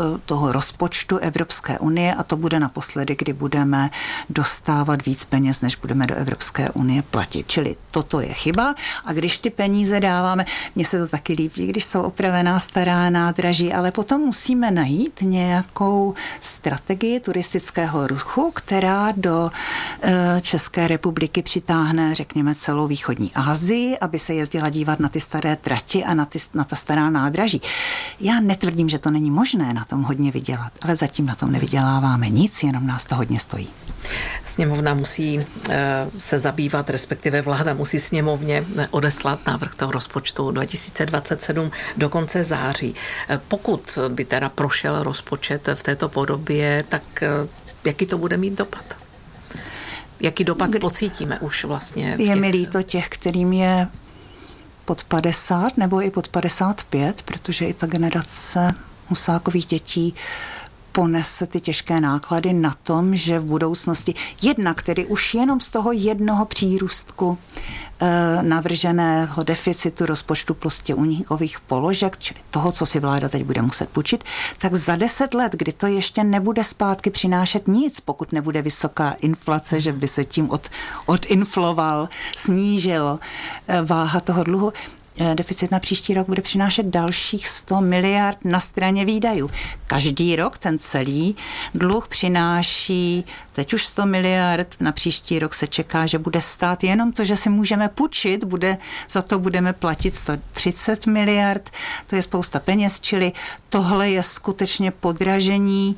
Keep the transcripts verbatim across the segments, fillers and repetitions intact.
toho rozpočtu Evropské unie a to bude naposledy, kdy budeme dostávat víc peněz, než budeme do Evropské unie platit. Čili toto je chyba a když ty peníze dáváme, mně se to taky líbí, když jsou opravená stará nádraží, ale potom musíme najít nějakou strategii turistického ruchu, která do e, České republiky přitáhne, řekněme, celou východní Asii, aby se jezdila dívat na ty staré trati a na, ty, na ta stará nádraží. Já netvrdím, že to není možné na tom hodně vydělat, ale zatím na tom nevyděláváme nic, jenom nás to hodně stojí. Sněmovna musí e, se zabývat, respektive vláda musí sněmovně odeslat návrh toho rozpočtu dva tisíce dvacet sedm do konce září. E, pokud by teda prošel rozpočet v této podobě, tak e, jaký to bude mít dopad? Jaký dopad Kdy... pocítíme už vlastně? Je mi líto těch, kterým je pod padesát nebo i pod padesát pět, protože i ta generace Husákových dětí ponese ty těžké náklady na tom, že v budoucnosti jednak tedy už jenom z toho jednoho přírůstku e, navrženého deficitu rozpočtu plus těch únikových položek, čili toho, co si vláda teď bude muset půjčit, tak za deset let, kdy to ještě nebude zpátky přinášet nic, pokud nebude vysoká inflace, že by se tím od, odinfloval, snížil e, váha toho dluhu, deficit na příští rok bude přinášet dalších sto miliard na straně výdajů. Každý rok ten celý dluh přináší teď už sto miliard, na příští rok se čeká, že bude stát jenom to, že si můžeme půjčit, bude, za to budeme platit sto třicet miliard, to je spousta peněz, čili tohle je skutečně podražení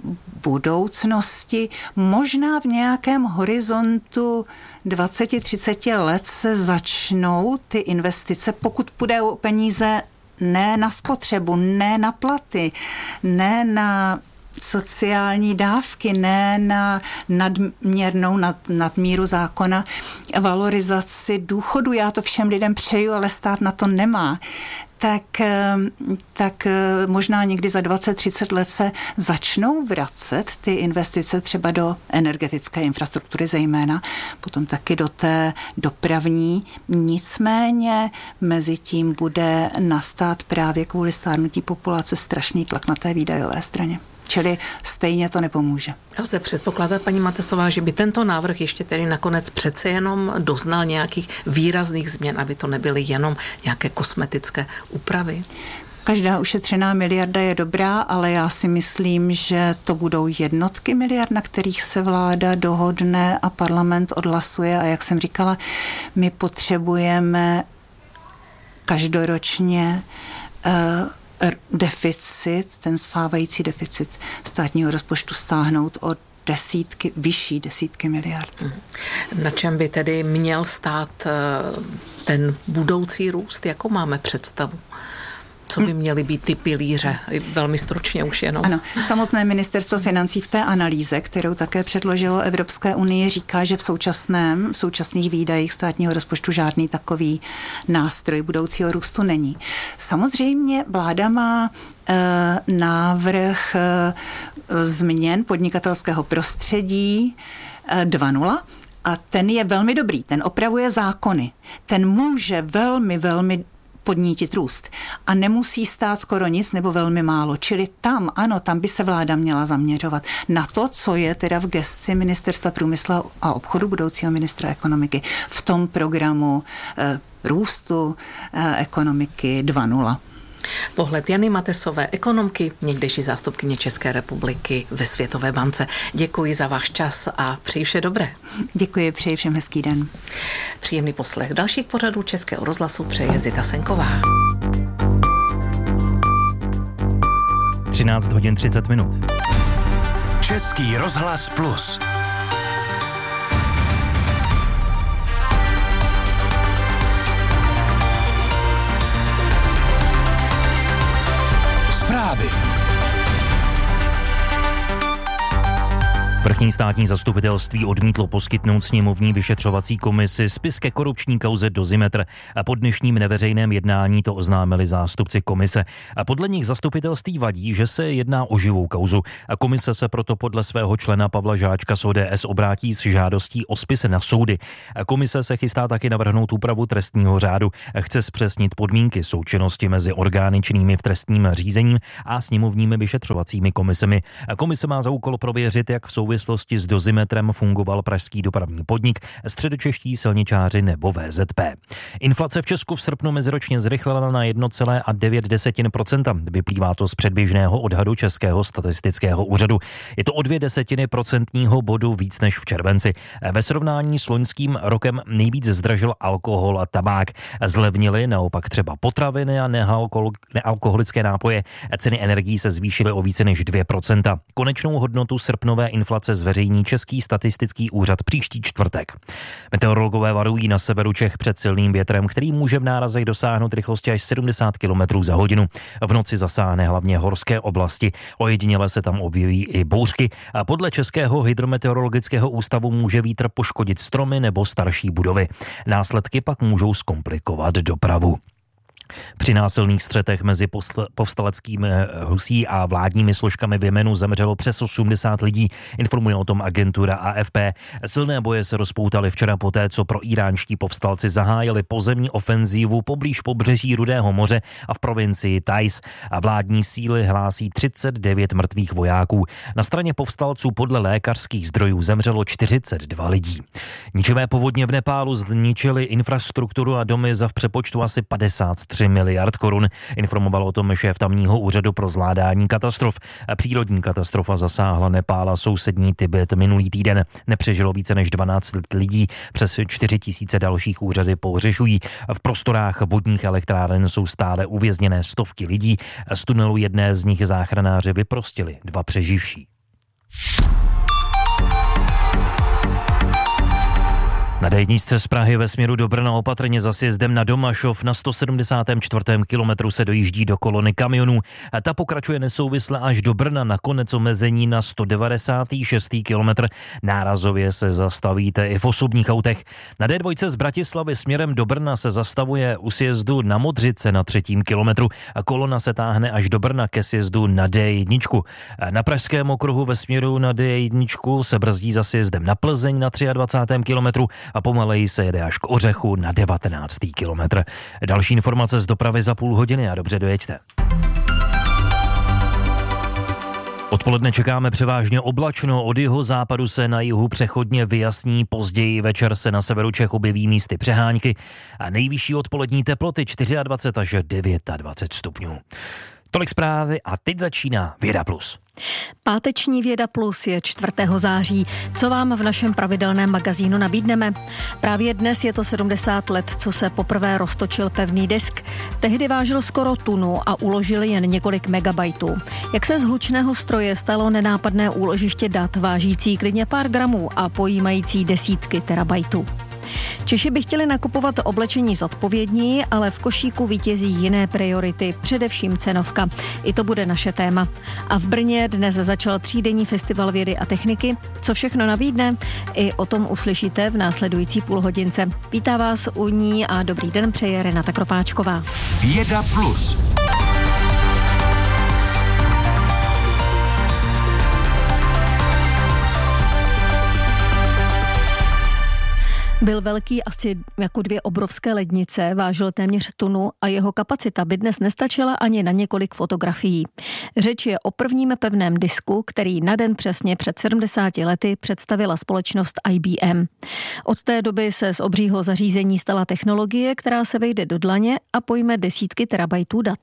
budoucnosti. Možná v nějakém horizontu dvacet třicet let se začnou ty investice, pokud půjde o peníze ne na spotřebu, ne na platy, ne na sociální dávky, ne na nadměrnou, nad, nadmíru zákona, valorizaci důchodu. Já to všem lidem přeju, ale stát na to nemá. Tak, tak možná někdy za dvacet třicet let se začnou vracet ty investice třeba do energetické infrastruktury zejména, potom taky do té dopravní. Nicméně mezi tím bude nastat právě kvůli stárnutí populace strašný tlak na té výdajové straně. Čili stejně to nepomůže. Lze předpokládat, paní Matesová, že by tento návrh ještě tedy nakonec přece jenom doznal nějakých výrazných změn, aby to nebyly jenom nějaké kosmetické úpravy? Každá ušetřená miliarda je dobrá, ale já si myslím, že to budou jednotky miliard, na kterých se vláda dohodne a parlament odhlasuje. A jak jsem říkala, my potřebujeme každoročně uh, deficit, ten stávající deficit státního rozpočtu stáhnout o desítky, vyšší desítky miliard. Na čem by tedy měl stát ten budoucí růst? Jakou máme představu? Co by měly být ty pilíře? Velmi stručně už jenom. Ano, samotné ministerstvo financí v té analýze, kterou také předložilo Evropské unii, říká, že v současném, v současných výdajích státního rozpočtu žádný takový nástroj budoucího růstu není. Samozřejmě vláda má e, návrh e, změn podnikatelského prostředí e, dva nula a ten je velmi dobrý, ten opravuje zákony. Ten může velmi, velmi podnítit růst. A nemusí stát skoro nic nebo velmi málo. Čili tam, ano, tam by se vláda měla zaměřovat na to, co je teda v gesci Ministerstva průmyslu a obchodu budoucího ministra ekonomiky v tom programu eh, růstu eh, ekonomiky dva nula. Pohled Jany Matesové, ekonomky, někdejší zástupkyně České republiky ve Světové bance. Děkuji za váš čas a přeji vše dobré. Děkuji, přeji všem hezký den. Příjemný poslech dalších pořadů Českého rozhlasu přeje Zita Senková. třináct hodin třicet minut. Český rozhlas plus. Zprávy. Vrchní státní zastupitelství odmítlo poskytnout sněmovní vyšetřovací komisi spis ke korupční kauze Dozimetr a po dnešním neveřejném jednání to oznámili zástupci komise. A podle nich zastupitelství vadí, že se jedná o živou kauzu a komise se proto podle svého člena Pavla Žáčka z O D S obrátí s žádostí o spise na soudy. A komise se chystá taky navrhnout úpravu trestního řádu a chce zpřesnit podmínky součinnosti mezi orgány činnými v trestním řízení a sněmovními vyšetřovacími komisemi. A komise má za úkol prověřit, jak v souvislosti s Dozimetrem fungoval pražský dopravní podnik, středočeští silničáři nebo V Z P. Inflace v Česku v srpnu meziročně zrychlila na jedna celá devět procenta. Vyplývá to z předběžného odhadu Českého statistického úřadu. Je to o dvě desetiny procentního bodu víc než v červenci. Ve srovnání s loňským rokem nejvíc zdražil alkohol a tabák. Zlevnily naopak třeba potraviny a nealkoholické nápoje. Ceny energií se zvýšily o více než dvě procenta. Konečnou hodnotu srpnové inflace zveřejní Český statistický úřad příští čtvrtek. Meteorologové varují na severu Čech před silným větrem, který může v nárazech dosáhnout rychlosti až sedmdesát kilometrů za hodinu. V noci zasáhne hlavně horské oblasti. Ojediněle se tam objeví i bouřky a podle Českého hydrometeorologického ústavu může vítr poškodit stromy nebo starší budovy. Následky pak můžou zkomplikovat dopravu. Při násilných střetech mezi povstaleckým Husí a vládními složkami v Jemenu zemřelo přes osmdesát lidí, informuje o tom agentura A F P. Silné boje se rozpoutaly včera poté, co pro iránští povstalci zahájili pozemní ofenzívu poblíž pobřeží Rudého moře a v provincii Tais. A vládní síly hlásí třicet devět mrtvých vojáků. Na straně povstalců podle lékařských zdrojů zemřelo čtyřicet dva lidí. Ničivé povodně v Nepálu zničily infrastrukturu a domy za v přepočtu asi padesát tři miliard korun. Informoval o tom šéf tamního úřadu pro zvládání katastrof. Přírodní katastrofa zasáhla Nepál a sousední Tibet minulý týden. Nepřežilo více než dvanáct lidí, přes čtyři tisíce dalších úřady pohřešují. V prostorách vodních elektráren jsou stále uvězněné stovky lidí. Z tunelu jedné z nich záchranáři vyprostili dva přeživší. Na D jedna z Prahy ve směru do Brna opatrně za sjezdem na Domašov na sto sedmdesátém čtvrtém kilometru se dojíždí do kolony kamionů. A ta pokračuje nesouvisle až do Brna na konec omezení na sto devadesátý šestý kilometr. Nárazově se zastavíte i v osobních autech. Na D dva z Bratislavy směrem do Brna se zastavuje u sjezdu na Modřice na třetím kilometru a kolona se táhne až do Brna ke sjezdu na D jedna. Na pražském okruhu ve směru na D jedna se brzdí za sjezdem na Plzeň na dvacátém třetím kilometru a pomaleji se jede až k Ořechu na devatenáctý kilometr. Další informace z dopravy za půl hodiny a dobře dojeďte. Odpoledne čekáme převážně oblačno, od jihozápadu se na jihu přechodně vyjasní, později večer se na severu Čech objeví místy přehánky a nejvyšší odpolední teploty dvacet čtyři až dvacet devět stupňů. Tolik zprávy a teď začíná Věda Plus. Páteční Věda Plus je čtvrtého září. Co vám v našem pravidelném magazínu nabídneme? Právě dnes je to sedmdesát let, co se poprvé roztočil pevný disk. Tehdy vážil skoro tunu a uložil jen několik megabajtů. Jak se z hlučného stroje stalo nenápadné úložiště dat vážící klidně pár gramů a pojímající desítky terabajtů. Češi by chtěli nakupovat oblečení zodpovědní, ale v košíku vítězí jiné priority, především cenovka. I to bude naše téma. A v Brně dnes začal třídenní festival vědy a techniky. Co všechno nabídne? I o tom uslyšíte v následující půlhodince. Vítá vás u ní a dobrý den přeje Renata Kropáčková. Věda Plus. Byl velký asi jako dvě obrovské lednice, vážil téměř tunu a jeho kapacita by dnes nestačila ani na několik fotografií. Řeč je o prvním pevném disku, který na den přesně před sedmdesáti lety představila společnost I B M. Od té doby se z obřího zařízení stala technologie, která se vejde do dlaně a pojme desítky terabajtů dat.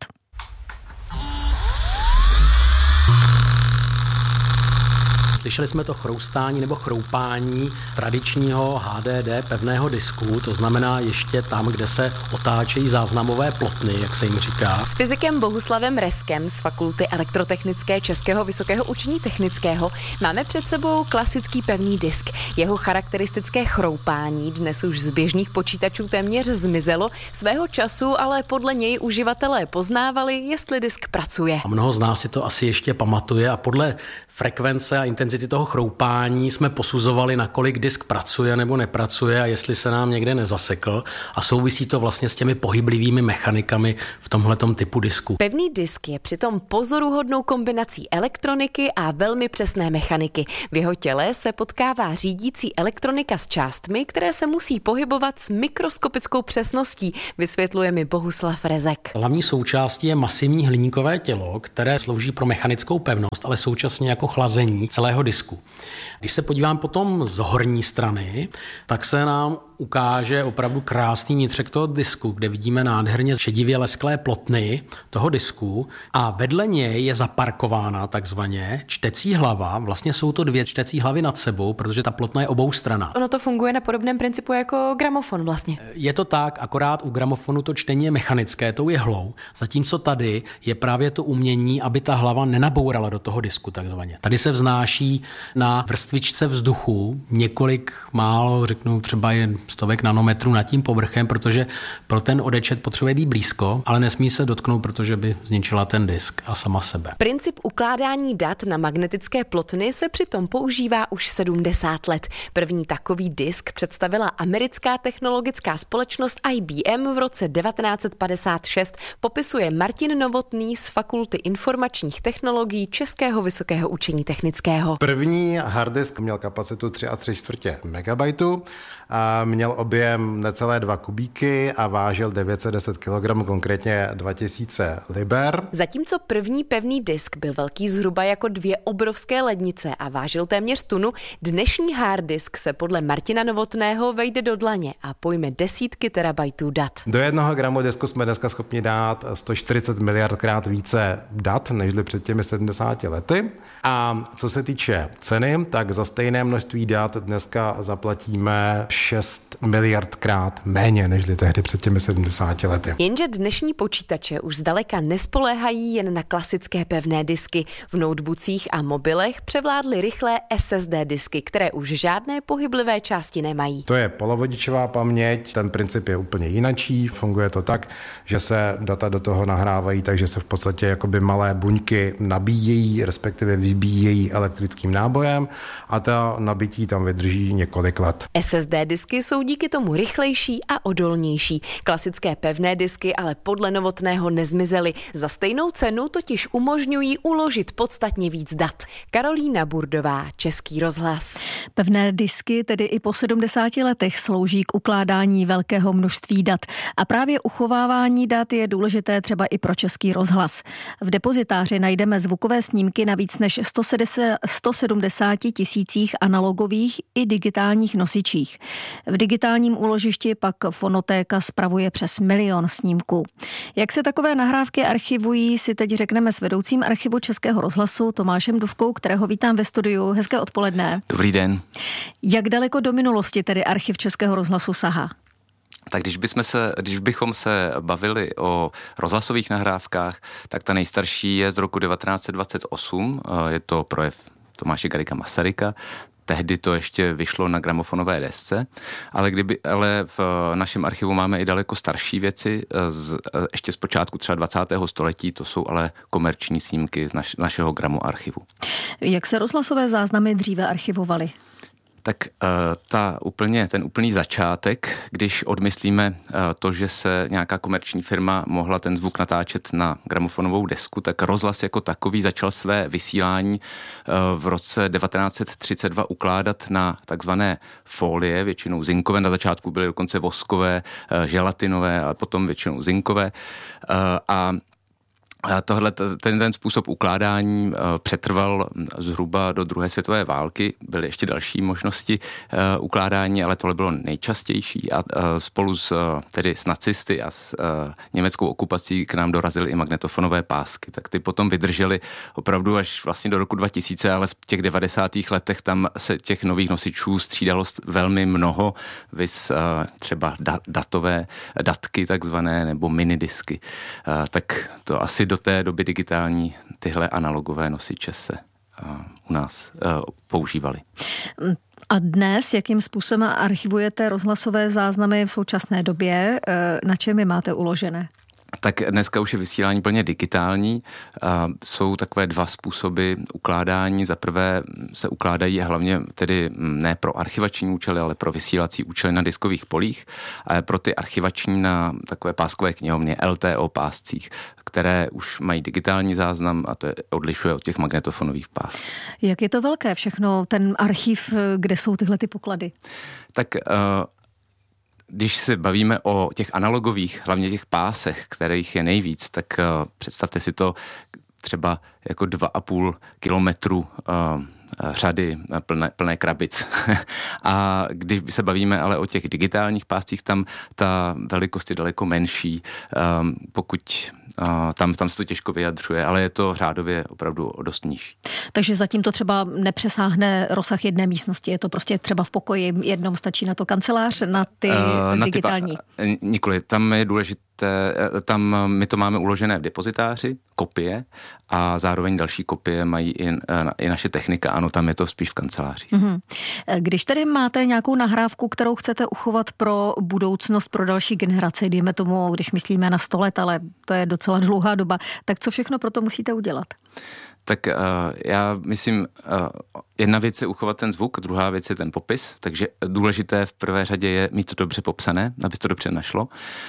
Slyšeli jsme to chroustání nebo chroupání tradičního H D D pevného disku, to znamená ještě tam, kde se otáčejí záznamové plotny, jak se jim říká. S fyzikem Bohuslavem Reskem z Fakulty elektrotechnické Českého vysokého učení technického máme před sebou klasický pevný disk. Jeho charakteristické chroupání dnes už z běžných počítačů téměř zmizelo, svého času ale podle něj uživatelé poznávali, jestli disk pracuje. A mnoho z nás si to asi ještě pamatuje a podle frekvence a intenzity intenzity toho chroupání jsme posuzovali, nakolik disk pracuje nebo nepracuje a jestli se nám někde nezasekl, a souvisí to vlastně s těmi pohyblivými mechanikami v tomhletom typu disku. Pevný disk je přitom pozoruhodnou kombinací elektroniky a velmi přesné mechaniky. V jeho těle se potkává řídící elektronika s částmi, které se musí pohybovat s mikroskopickou přesností, vysvětluje mi Bohuslav Rezek. Hlavní součástí je masivní hliníkové tělo, které slouží pro mechanickou pevnost, ale současně jako chlazení celého disku. Když se podívám potom z horní strany, tak se nám ukáže opravdu krásný vnitřek toho disku, kde vidíme nádherně šedivě lesklé plotny toho disku a vedle něj je zaparkována takzvaně čtecí hlava. Vlastně jsou to dvě čtecí hlavy nad sebou, protože ta plotna je oboustranná. Ono to funguje na podobném principu jako gramofon vlastně. Je to tak, akorát u gramofonu to čtení je mechanické, tou jehlou, zatímco tady je právě to umění, aby ta hlava nenabourala do toho disku takzvaně. Tady se vznáší na vrstvičce vzduchu několik málo, řeknu třeba jen stovek nanometrů nad tím povrchem, protože pro ten odečet potřebuje být blízko, ale nesmí se dotknout, protože by zničila ten disk a sama sebe. Princip ukládání dat na magnetické plotny se přitom používá už sedmdesát let. První takový disk představila americká technologická společnost I B M v roce devatenáct set padesát šest, popisuje Martin Novotný z Fakulty informačních technologií Českého vysokého učení technického. První harddisk měl kapacitu tři a tři čtvrtě megabajtu, a měl objem necelé dva kubíky a vážil devět set deset kilogramů, konkrétně dva tisíce liber. Zatímco první pevný disk byl velký zhruba jako dvě obrovské lednice a vážil téměř tunu, dnešní harddisk se podle Martina Novotného vejde do dlaně a pojme desítky terabajtů dat. Do jednoho gramu disku jsme dneska schopni dát sto čtyřicet miliardkrát více dat, než před těmi sedmdesáti lety. A co se týče ceny, tak za stejné množství dat dneska zaplatíme šest miliardkrát méně, než tehdy před těmi sedmdesáti lety. Jenže dnešní počítače už zdaleka nespoléhají jen na klasické pevné disky. V notebookích a mobilech převládly rychlé S S D disky, které už žádné pohyblivé části nemají. To je polovodičová paměť, ten princip je úplně jinačí. Funguje to tak, že se data do toho nahrávají, takže se v podstatě jakoby malé buňky nabíjejí, respektive vybíjejí elektrickým nábojem a ta nabití tam vydrží několik let. S S D disky jsou díky tomu rychlejší a odolnější. Klasické pevné disky ale podle Novotného nezmizely. Za stejnou cenu totiž umožňují uložit podstatně víc dat. Karolína Burdová, Český rozhlas. Pevné disky tedy i po sedmdesáti letech slouží k ukládání velkého množství dat. A právě uchovávání dat je důležité třeba i pro Český rozhlas. V depozitáři najdeme zvukové snímky na víc než sto sedmdesáti tisících analogových i digitálních nosičích. V digitálním úložišti pak fonotéka spravuje přes milion snímků. Jak se takové nahrávky archivují, si teď řekneme s vedoucím archivu Českého rozhlasu Tomášem Dufkou, kterého vítám ve studiu. Hezké odpoledne. Dobrý den. Jak daleko do minulosti tedy archiv Českého rozhlasu sahá? Tak když, bychom se, když bychom se bavili o rozhlasových nahrávkách, tak ta nejstarší je z roku devatenáct set dvacet osm. Je to projev Tomáše Garrigua Masaryka. Tehdy to ještě vyšlo na gramofonové desce, ale, kdyby, ale v našem archivu máme i daleko starší věci, z, ještě z počátku třeba dvacátého století, to jsou ale komerční snímky z naš, našeho gramoarchivu. Jak se rozhlasové záznamy dříve archivovaly? Tak ta úplně, ten úplný začátek, když odmyslíme to, že se nějaká komerční firma mohla ten zvuk natáčet na gramofonovou desku, tak rozhlas jako takový začal své vysílání v roce devatenáct set třicet dva ukládat na takzvané folie, většinou zinkové, na začátku byly dokonce voskové, želatinové a potom většinou zinkové. A Tohle, ten, ten způsob ukládání přetrval zhruba do druhé světové války. Byly ještě další možnosti ukládání, ale tohle bylo nejčastější a spolu s, tedy s nacisty a s německou okupací k nám dorazily i magnetofonové pásky. Tak ty potom vydržely opravdu až vlastně do roku dva tisíce, ale v těch devadesátých letech tam se těch nových nosičů střídalo velmi mnoho, vys třeba datové datky takzvané nebo minidisky. Tak to asi do té doby digitální tyhle analogové nosiče se uh, u nás uh, používaly. A dnes, jakým způsobem archivujete rozhlasové záznamy v současné době? Na čem je máte uložené? tak dneska už je vysílání plně digitální. Jsou takové dva způsoby ukládání. Za prvé se ukládají hlavně tedy ne pro archivační účely, ale pro vysílací účely na diskových polích, a pro ty archivační na takové páskové knihovny L T O páscích, které už mají digitální záznam a to je odlišuje od těch magnetofonových pásů. Jak je to velké všechno, ten archiv, kde jsou tyhle ty poklady? Tak když se bavíme o těch analogových, hlavně těch pásech, kterých je nejvíc, tak uh, představte si to třeba jako dva a půl kilometru uh, řady plné, plné krabic. A když se bavíme ale o těch digitálních páscích, tam ta velikost je daleko menší, um, pokud uh, tam, tam se to těžko vyjadřuje, ale je to řádově opravdu o dost nižší. Takže zatím to třeba nepřesáhne rozsah jedné místnosti, je to prostě třeba v pokoji, jednom stačí na to kancelář, na ty uh, na digitální? Ty, nikoli, tam je důležité, tam my to máme uložené v depozitáři, kopie, a zároveň další kopie mají i, i naše technika, ano, tam je to spíš v kanceláři. Mm-hmm. Když tedy máte nějakou nahrávku, kterou chcete uchovat pro budoucnost, pro další generace, dejme tomu, když myslíme na sto let, ale to je docela dlouhá doba, tak co všechno pro to musíte udělat? Tak uh, já myslím, uh, jedna věc je uchovat ten zvuk, druhá věc je ten popis, takže důležité v prvé řadě je mít to dobře popsané, aby to dobře našlo. Uh,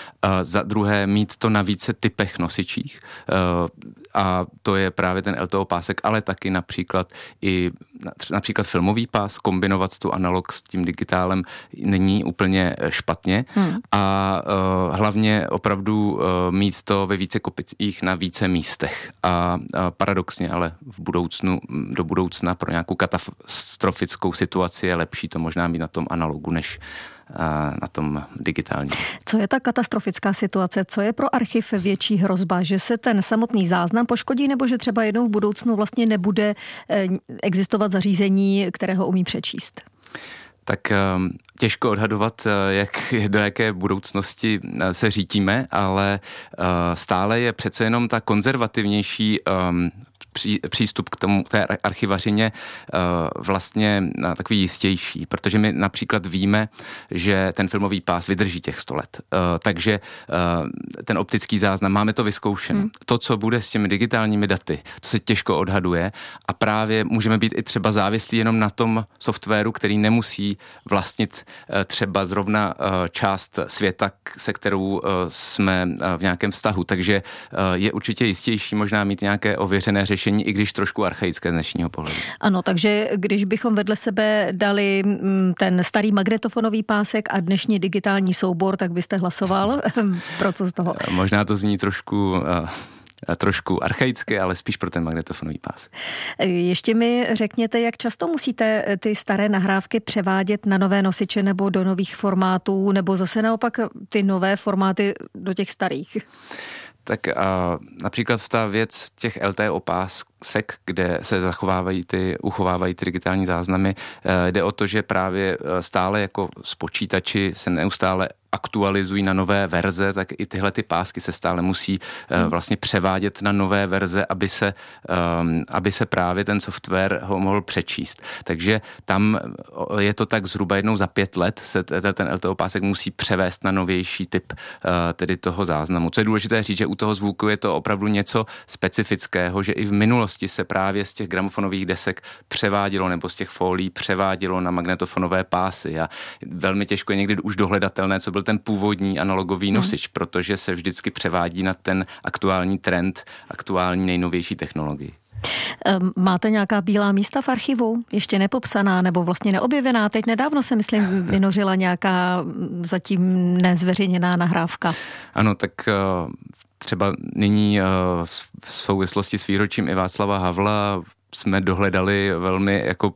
za druhé mít to na více typech nosičích uh, a to je právě ten L T O pásek, ale taky například i například filmový pás, kombinovat tu analog s tím digitálem není úplně špatně hmm. a uh, hlavně opravdu uh, mít to ve více kopicích na více místech a uh, paradoxně, ale v budoucnu, do budoucna pro nějakou katastrofickou situaci je lepší to možná mít na tom analogu, než na tom digitálním. Co je ta katastrofická situace? Co je pro archiv větší hrozba? Že se ten samotný záznam poškodí, nebo že třeba jednou v budoucnu vlastně nebude existovat zařízení, které ho umí přečíst? Tak těžko odhadovat, jak, do jaké budoucnosti se řítíme, ale stále je přece jenom ta konzervativnější Pří, přístup k tomu, té archivařině uh, vlastně uh, takový jistější, protože my například víme, že ten filmový pás vydrží těch sto let. Uh, takže uh, ten optický záznam, máme to vyzkoušeno. Hmm. To, co bude s těmi digitálními daty, to se těžko odhaduje a právě můžeme být i třeba závislí jenom na tom softwaru, který nemusí vlastnit uh, třeba zrovna uh, část světa, se kterou uh, jsme uh, v nějakém vztahu. Takže uh, je určitě jistější možná mít nějaké ověřené řešení, i když trošku archaické z dnešního pohledu. Ano, takže když bychom vedle sebe dali ten starý magnetofonový pásek a dnešní digitální soubor, tak byste hlasoval pro co z toho? Možná to zní trošku... trošku archaické, ale spíš pro ten magnetofonový pás. Ještě mi řekněte, jak často musíte ty staré nahrávky převádět na nové nosiče nebo do nových formátů, nebo zase naopak ty nové formáty do těch starých? Tak a například v ta věc těch L T O pásek, kde se zachovávají ty, uchovávají ty digitální záznamy, jde o to, že právě stále jako z počítači se neustále aktualizují na nové verze, tak i tyhle ty pásky se stále musí hmm. vlastně převádět na nové verze, aby se, um, aby se právě ten software ho mohl přečíst. Takže tam je to tak zhruba jednou za pět let se ten L T O pásek musí převést na novější typ uh, tedy toho záznamu. Co je důležité říct, že u toho zvuku je to opravdu něco specifického, že i v minulosti se právě z těch gramofonových desek převádělo nebo z těch folií převádělo na magnetofonové pásy a velmi těžko je někdy už dohledatelné, co byl ten původní analogový nosič, hmm. protože se vždycky převádí na ten aktuální trend, aktuální nejnovější technologii. Máte nějaká bílá místa v archivu? Ještě nepopsaná nebo vlastně neobjevená? Teď nedávno se, myslím, vynořila nějaká zatím nezveřejněná nahrávka. Ano, tak třeba nyní v souvislosti s výročím i Václava Havla jsme dohledali velmi jako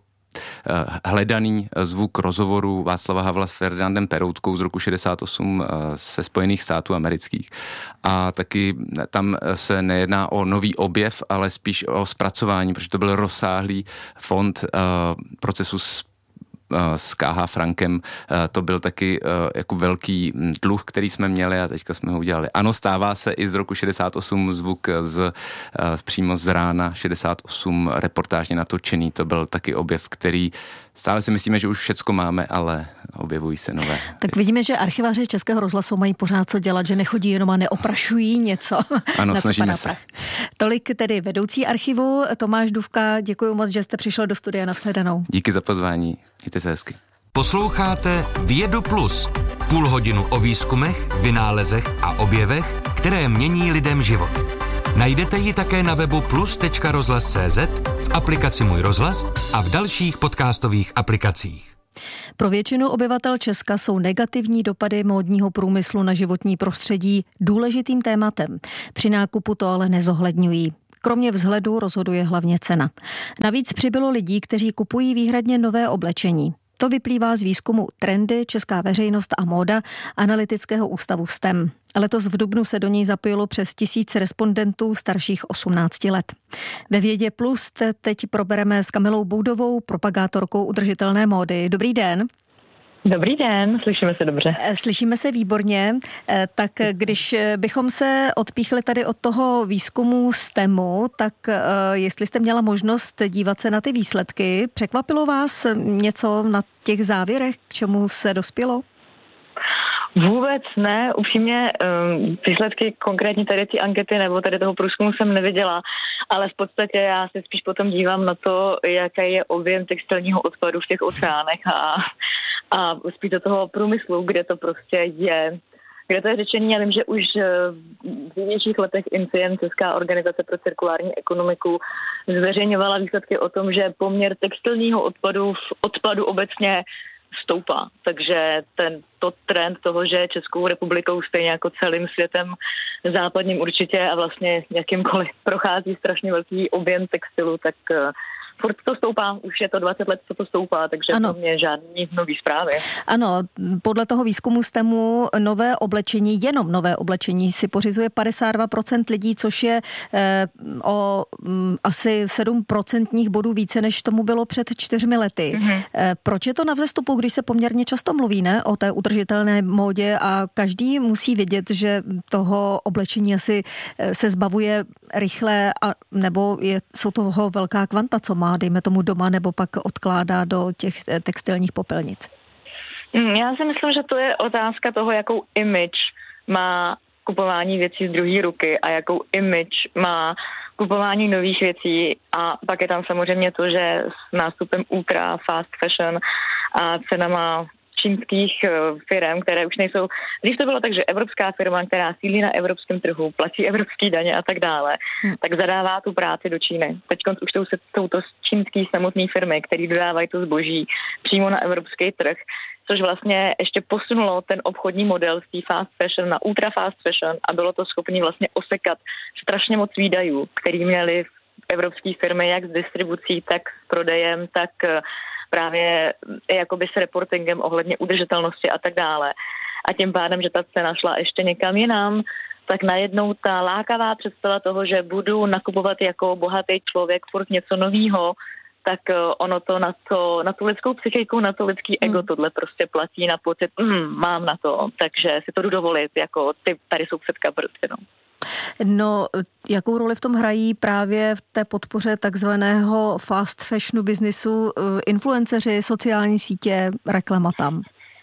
hledaný zvuk rozhovoru Václava Havla s Ferdinandem Peroutkou z roku šedesát osm ze Spojených států amerických. A taky tam se nejedná o nový objev, ale spíš o zpracování, protože to byl rozsáhlý fond procesu s K H Frankem, to byl taky jako velký dluh, který jsme měli a teďka jsme ho udělali. Ano, stává se i z roku šedesát osm zvuk z, z přímo z rána šedesát osm reportážně natočený, to byl taky objev, který stále si myslíme, že už všecko máme, ale objevují se nové. Tak vidíme, že archiváři Českého rozhlasu mají pořád co dělat, že nechodí jenom a neoprašují něco. Ano, na snažíme co se. Prach. Tolik tedy vedoucí archivu Tomáš Dufka. Děkuji moc, že jste přišel do studia. Nashledanou. Díky za pozvání. Mějte se hezky. Posloucháte Vědu Plus. Půl hodinu o výzkumech, vynálezech a objevech, které mění lidem život. Najdete ji také na webu plus tečka rozhlas tečka cé zet, v aplikaci Můj rozhlas a v dalších podcastových aplikacích. Pro většinu obyvatel Česka jsou negativní dopady módního průmyslu na životní prostředí důležitým tématem. Při nákupu to ale nezohledňují. Kromě vzhledu rozhoduje hlavně cena. Navíc přibylo lidí, kteří kupují výhradně nové oblečení. To vyplývá z výzkumu Trendy, Česká veřejnost a móda Analytického ústavu S T E M. Letos v dubnu se do něj zapojilo přes tisíc respondentů starších osmnácti let. Ve Vědě Plus teď probereme s Kamilou Boudovou, propagátorkou udržitelné módy. Dobrý den. Dobrý den, slyšíme se dobře. Slyšíme se výborně. Tak když bychom se odpíchli tady od toho výzkumu S T E M u, tak jestli jste měla možnost dívat se na ty výsledky, překvapilo vás něco na těch závěrech, k čemu se dospělo? Vůbec ne, upřímně výsledky konkrétně tady ty ankety nebo tady toho průzkumu jsem neviděla, ale v podstatě já se spíš potom dívám na to, jaký je objem textilního odpadu v těch oceánech a, a spíš do toho průmyslu, kde to prostě je, kde to je řečení. Já vím, že už v dřívějších letech Incient, Česká organizace pro cirkulární ekonomiku, zveřejňovala výsledky o tom, že poměr textilního odpadu v odpadu obecně stoupá. Takže tento trend toho, že Českou republikou stejně jako celým světem západním určitě a vlastně jakýmkoliv prochází strašně velký objem textilu, tak furt to stoupá. Už je to dvacet let, co to stoupá, takže ano. To mě žádný nový zprávy. Ano, podle toho výzkumu S T E M u nové oblečení, jenom nové oblečení si pořizuje padesát dva procent lidí, což je eh, o m, asi sedm procentních bodů více, než tomu bylo před čtyřmi lety. Mm-hmm. Eh, proč je to na vzestupu, když se poměrně často mluví, ne, o té udržitelné módě a každý musí vědět, že toho oblečení asi se zbavuje rychle, a, nebo je, jsou toho velká kvanta, co má dejme tomu doma, nebo pak odkládá do těch textilních popelnic? Já si myslím, že to je otázka toho, jakou image má kupování věcí z druhé ruky a jakou image má kupování nových věcí. A pak je tam samozřejmě to, že s nástupem ultra fast fashion a cenama čínských firm, které už nejsou... Když to bylo tak, že evropská firma, která sídlí na evropském trhu, platí evropské daně a tak dále, hmm. tak zadává tu práci do Číny. Teď už to jsou to čínský samotné firmy, které dodávají to zboží přímo na evropský trh, což vlastně ještě posunulo ten obchodní model z té fast fashion na ultra fast fashion a bylo to schopné vlastně osekat strašně moc výdajů, který měly evropské firmy jak s distribucí, tak s prodejem, tak právě jakoby s reportingem ohledně udržitelnosti a tak dále. A tím pádem, že ta cena šla ještě někam jinam, tak najednou ta lákavá představa toho, že budu nakupovat jako bohatý člověk furt něco novýho, tak ono to na, to, na tu lidskou psychiku, na to lidský ego, mm. tohle prostě platí na pocit, mm, mám na to, takže si to jdu dovolit, jako ty tady sousedka prostě, no. No, jakou roli v tom hrají právě v té podpoře takzvaného fast fashionu biznisu influenceři, sociální sítě, reklama tam?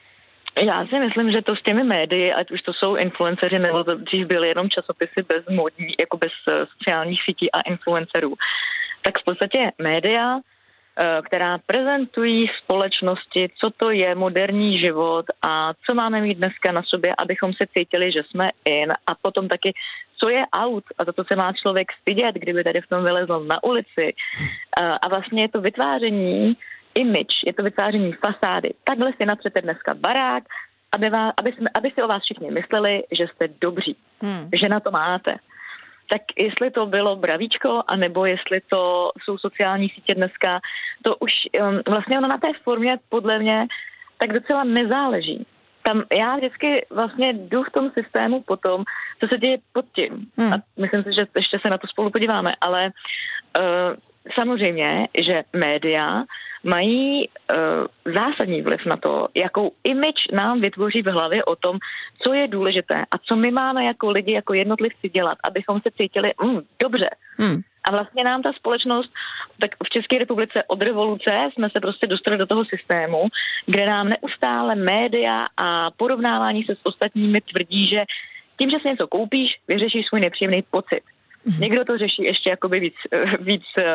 Já si myslím, že to s těmi médii, ať už to jsou influenceři, nebo to dřív byly jenom časopisy bez módní, jako bez sociálních sítí a influencerů, tak v podstatě média, která prezentují společnosti, co to je moderní život a co máme mít dneska na sobě, abychom se cítili, že jsme in, a potom taky, co je out a za to se má člověk stydět, kdyby tady v tom vylezl na ulici. A vlastně je to vytváření image, je to vytváření fasády. Takhle si natřete dneska barák, aby, vás, aby, jsme, aby si o vás všichni mysleli, že jste dobří, hmm. že na to máte. Tak jestli to bylo bravíčko, anebo jestli to jsou sociální sítě dneska, to už um, vlastně ono na té formě podle mě tak docela nezáleží. Tam já vždycky vlastně jdu v tom systému potom, co se děje pod tím. Hmm. A myslím si, že ještě se na to spolu podíváme, ale uh, samozřejmě, že média mají uh, zásadní vliv na to, jakou image nám vytvoří v hlavě o tom, co je důležité a co my máme jako lidi, jako jednotlivci dělat, abychom se cítili mm, dobře. Hmm. A vlastně nám ta společnost, tak v České republice od revoluce jsme se prostě dostali do toho systému, kde nám neustále média a porovnávání se s ostatními tvrdí, že tím, že si něco koupíš, vyřešíš svůj nepříjemný pocit. Mm-hmm. Někdo to řeší ještě jakoby víc, víc uh,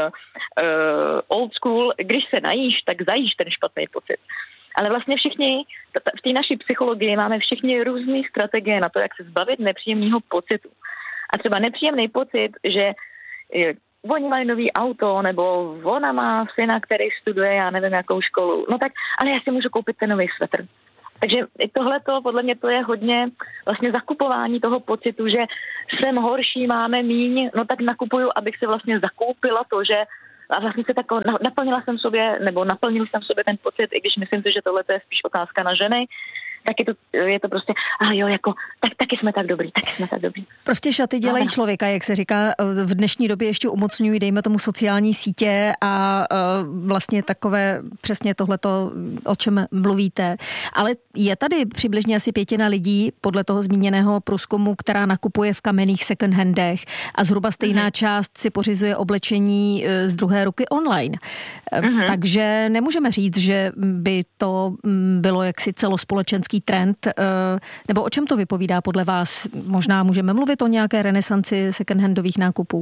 old school. Když se najíš, tak zajíš ten špatný pocit. Ale vlastně všichni, v té naší psychologii máme všichni různé strategie na to, jak se zbavit nepříjemného pocitu. A třeba nepříjemný pocit, že je, oni mají nový auto, nebo ona má syna, který studuje, já nevím, jakou školu. No tak, ale já si můžu koupit ten nový svetr. Takže tohleto, podle mě to je hodně vlastně zakupování toho pocitu, že jsem horší, máme míň, no tak nakupuju, abych se vlastně zakoupila to, že a vlastně se tak naplnila jsem sobě, nebo naplnil jsem sobě ten pocit, i když myslím si, že tohle je spíš otázka na ženy, tak je to, je to prostě, a jo, jako, tak, taky jsme tak dobrý, taky jsme tak dobrý. Prostě šaty dělají no, člověka, jak se říká, v dnešní době ještě umocňují, dejme tomu, sociální sítě a uh, vlastně takové, přesně tohleto, o čem mluvíte. Ale je tady přibližně asi pětina lidí, podle toho zmíněného průzkumu, která nakupuje v kamenných second handech a zhruba stejná mm-hmm. část si pořizuje oblečení z druhé ruky online. Mm-hmm. Takže nemůžeme říct, že by to bylo jaksi celospolečenský trend, nebo o čem to vypovídá podle vás? Možná můžeme mluvit o nějaké renesanci second-handových nákupů?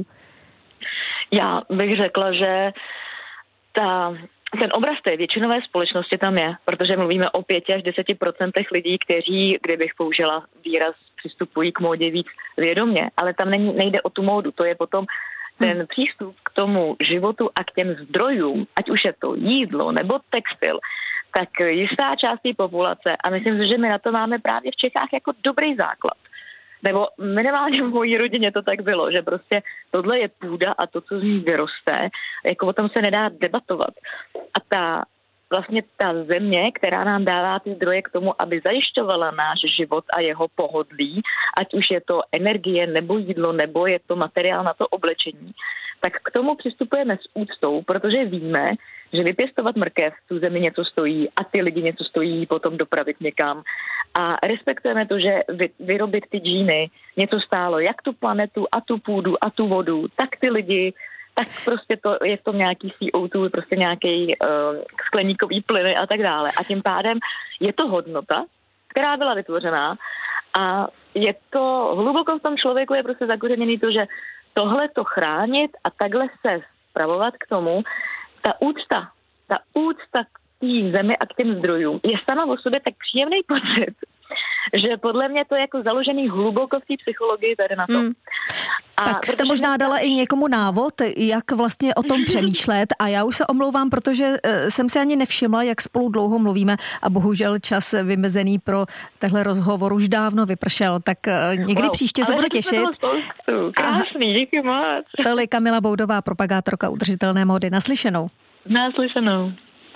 Já bych řekla, že ta, ten obraz té většinové společnosti tam je, protože mluvíme o pěti až deseti procentech lidí, kteří, kdybych použila výraz, přistupují k módě víc vědomě, ale tam není, nejde o tu módu, to je potom ten hmm. přístup k tomu životu a k těm zdrojům, ať už je to jídlo nebo textil, tak jistá část té populace, a myslím si, že my na to máme právě v Čechách jako dobrý základ. Nebo minimálně v mojí rodině to tak bylo, že prostě tohle je půda a to, co z ní vyroste, jako o tom se nedá debatovat. A ta vlastně ta země, která nám dává ty zdroje k tomu, aby zajišťovala náš život a jeho pohodlí, ať už je to energie nebo jídlo, nebo je to materiál na to oblečení, tak k tomu přistupujeme s úctou, protože víme, že vypěstovat mrkev v tu zemi něco stojí a ty lidi něco stojí potom dopravit někam. A respektujeme to, že vy, vyrobit ty džíny něco stálo, jak tu planetu a tu půdu a tu vodu, tak ty lidi, tak prostě to je v tom nějaký C O dva, prostě nějaký uh, skleníkový plyny a tak dále. A tím pádem je to hodnota, která byla vytvořená a je to hluboko v tom člověku je prostě zakořeněný to, že tohle to chránit a takhle se spravovat k tomu, ta úcta, ta úcta k té zemi a k těm zdrojům je sama o sobě tak příjemný pocit, že podle mě to je jako založený hluboko v té psychologii tady na to. Hmm. A tak jste možná dala i někomu návod, jak vlastně o tom přemýšlet a já už se omlouvám, protože jsem si ani nevšimla, jak spolu dlouho mluvíme a bohužel čas vymezený pro tehle rozhovor už dávno vypršel, tak někdy wow, příště se budu těšit. Krásný, díky moc. Tolik Kamila Boudová, propagátorka udržitelné módy. Naslyšenou. Naslyšenou.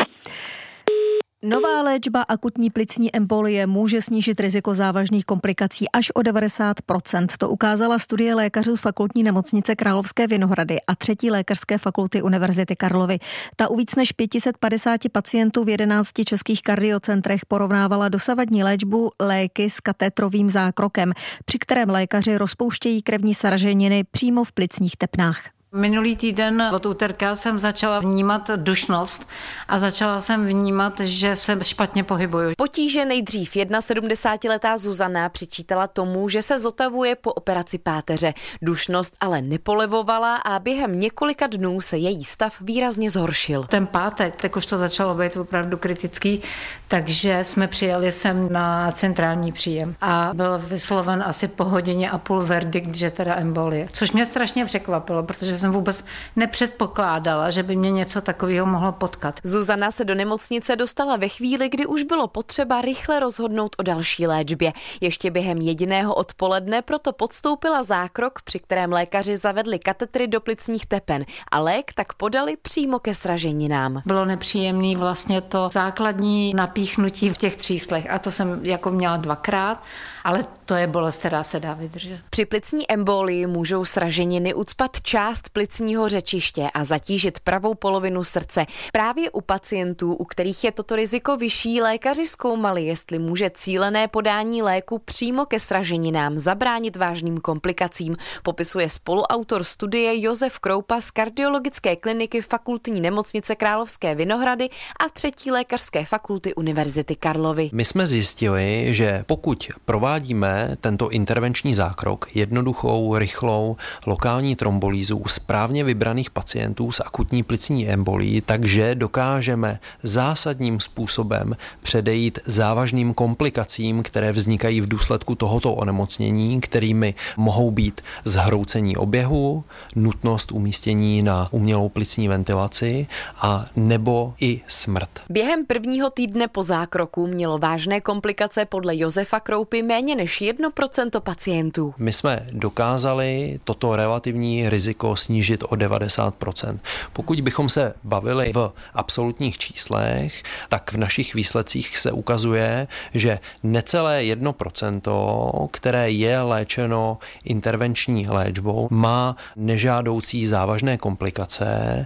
Nová léčba akutní plicní embolie může snížit riziko závažných komplikací až o devadesát procent. To ukázala studie lékařů z Fakultní nemocnice Královské Vinohrady a třetí lékařské fakulty Univerzity Karlovy. Ta u víc než pět set padesát pacientů v jedenácti českých kardiocentrech porovnávala dosavadní léčbu léky s katétrovým zákrokem, při kterém lékaři rozpouštějí krevní sraženiny přímo v plicních tepnách. Minulý týden od úterka jsem začala vnímat dušnost a začala jsem vnímat, že se špatně pohybuju. Potíže nejdřív sedmdesátiletá Zuzana přičítala tomu, že se zotavuje po operaci páteře. Dušnost ale nepolevovala a během několika dnů se její stav výrazně zhoršil. Ten pátek, tak už to začalo být opravdu kritický, takže jsme přijeli sem na centrální příjem a byl vysloven asi po hodině a půl verdikt, že teda embolie. Což mě strašně překvapilo, protože jsem vůbec nepředpokládala, že by mě něco takového mohlo potkat. Zuzana se do nemocnice dostala ve chvíli, kdy už bylo potřeba rychle rozhodnout o další léčbě. Ještě během jediného odpoledne proto podstoupila zákrok, při kterém lékaři zavedli katetry do plicních tepen a lék tak podali přímo ke sraženinám. Bylo nepříjemný vlastně to základní napíchnutí v těch příslech a to jsem jako měla dvakrát, ale to je bolest, která se dá vydržet. Při plicní embolii můžou sraženiny ucpat část plicního řečiště a zatížit pravou polovinu srdce. Právě u pacientů, u kterých je toto riziko vyšší, lékaři zkoumali, jestli může cílené podání léku přímo ke sraženinám zabránit vážným komplikacím, popisuje spoluautor studie Josef Kroupa z kardiologické kliniky Fakultní nemocnice Královské Vinohrady a třetí lékařské fakulty Univerzity Karlovy. My jsme zjistili, že pokud provádíme tento intervenční zákrok, jednoduchou, rychlou lokální trombolýzu u správně vybraných pacientů s akutní plicní embolií, takže dokážeme zásadním způsobem předejít závažným komplikacím, které vznikají v důsledku tohoto onemocnění, kterými mohou být zhroucení oběhu, nutnost umístění na umělou plicní ventilaci a nebo i smrt. Během prvního týdne po zákroku mělo vážné komplikace podle Josefa Kroupy méně než jedno procento pacientů. My jsme dokázali toto relativní riziko snížit o devadesát procent. Pokud bychom se bavili v absolutních číslech, tak v našich výsledcích se ukazuje, že necelé jedno procento, které je léčeno intervenční léčbou, má nežádoucí závažné komplikace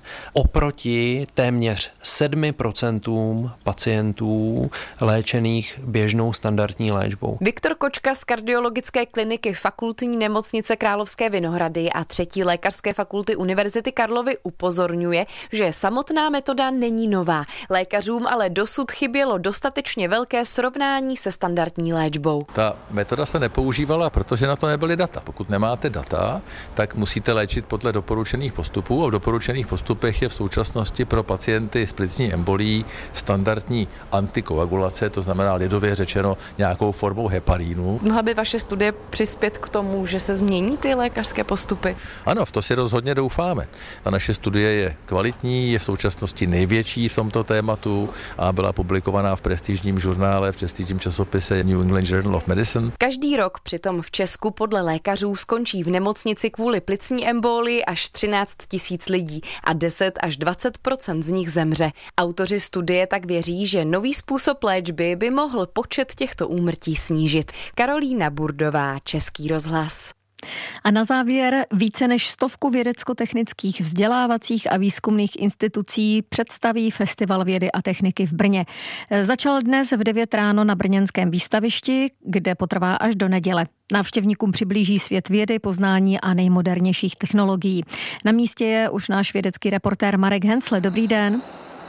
oproti téměř sedmi procentům pacientů léčených běžnou standardní léčbou. Viktor Kočka z kardiologické kliniky Fakultní nemocnice Královské Vinohrady a třetí lékařské fakulty Univerzity Karlovy upozorňuje, že samotná metoda není nová. Lékařům ale dosud chybělo dostatečně velké srovnání se standardní léčbou. Ta metoda se nepoužívala, protože na to nebyly data. Pokud nemáte data, tak musíte léčit podle doporučených postupů a v doporučených postupech je v současnosti pro pacienty s plicní embolií standardní antikoagulace, to znamená lidově řečeno nějakou formou heparínu. Mohla by vaše studie přispět k tomu, že se změní ty lékařské postupy? Ano, v to si rozhodně doufáme. Ta naše studie je kvalitní, je v současnosti největší v tomto tématu a byla publikovaná v prestižním žurnále, v prestižním časopise New England Journal of Medicine. Každý rok přitom v Česku podle lékařů skončí v nemocnici kvůli plicní embolii až třináct tisíc lidí a deset až dvacet procent z nich zemře. Autoři studie tak věří, že nový způsob léčby by mohl počet těchto úmrtí snížit. Karolína Burdová, Český rozhlas. A na závěr více než stovku vědecko-technických vzdělávacích a výzkumných institucí představí Festival vědy a techniky v Brně. Začal dnes v devět ráno na brněnském výstavišti, kde potrvá až do neděle. Návštěvníkům přiblíží svět vědy, poznání a nejmodernějších technologií. Na místě je už náš vědecký reportér Marek Hensle. Dobrý den.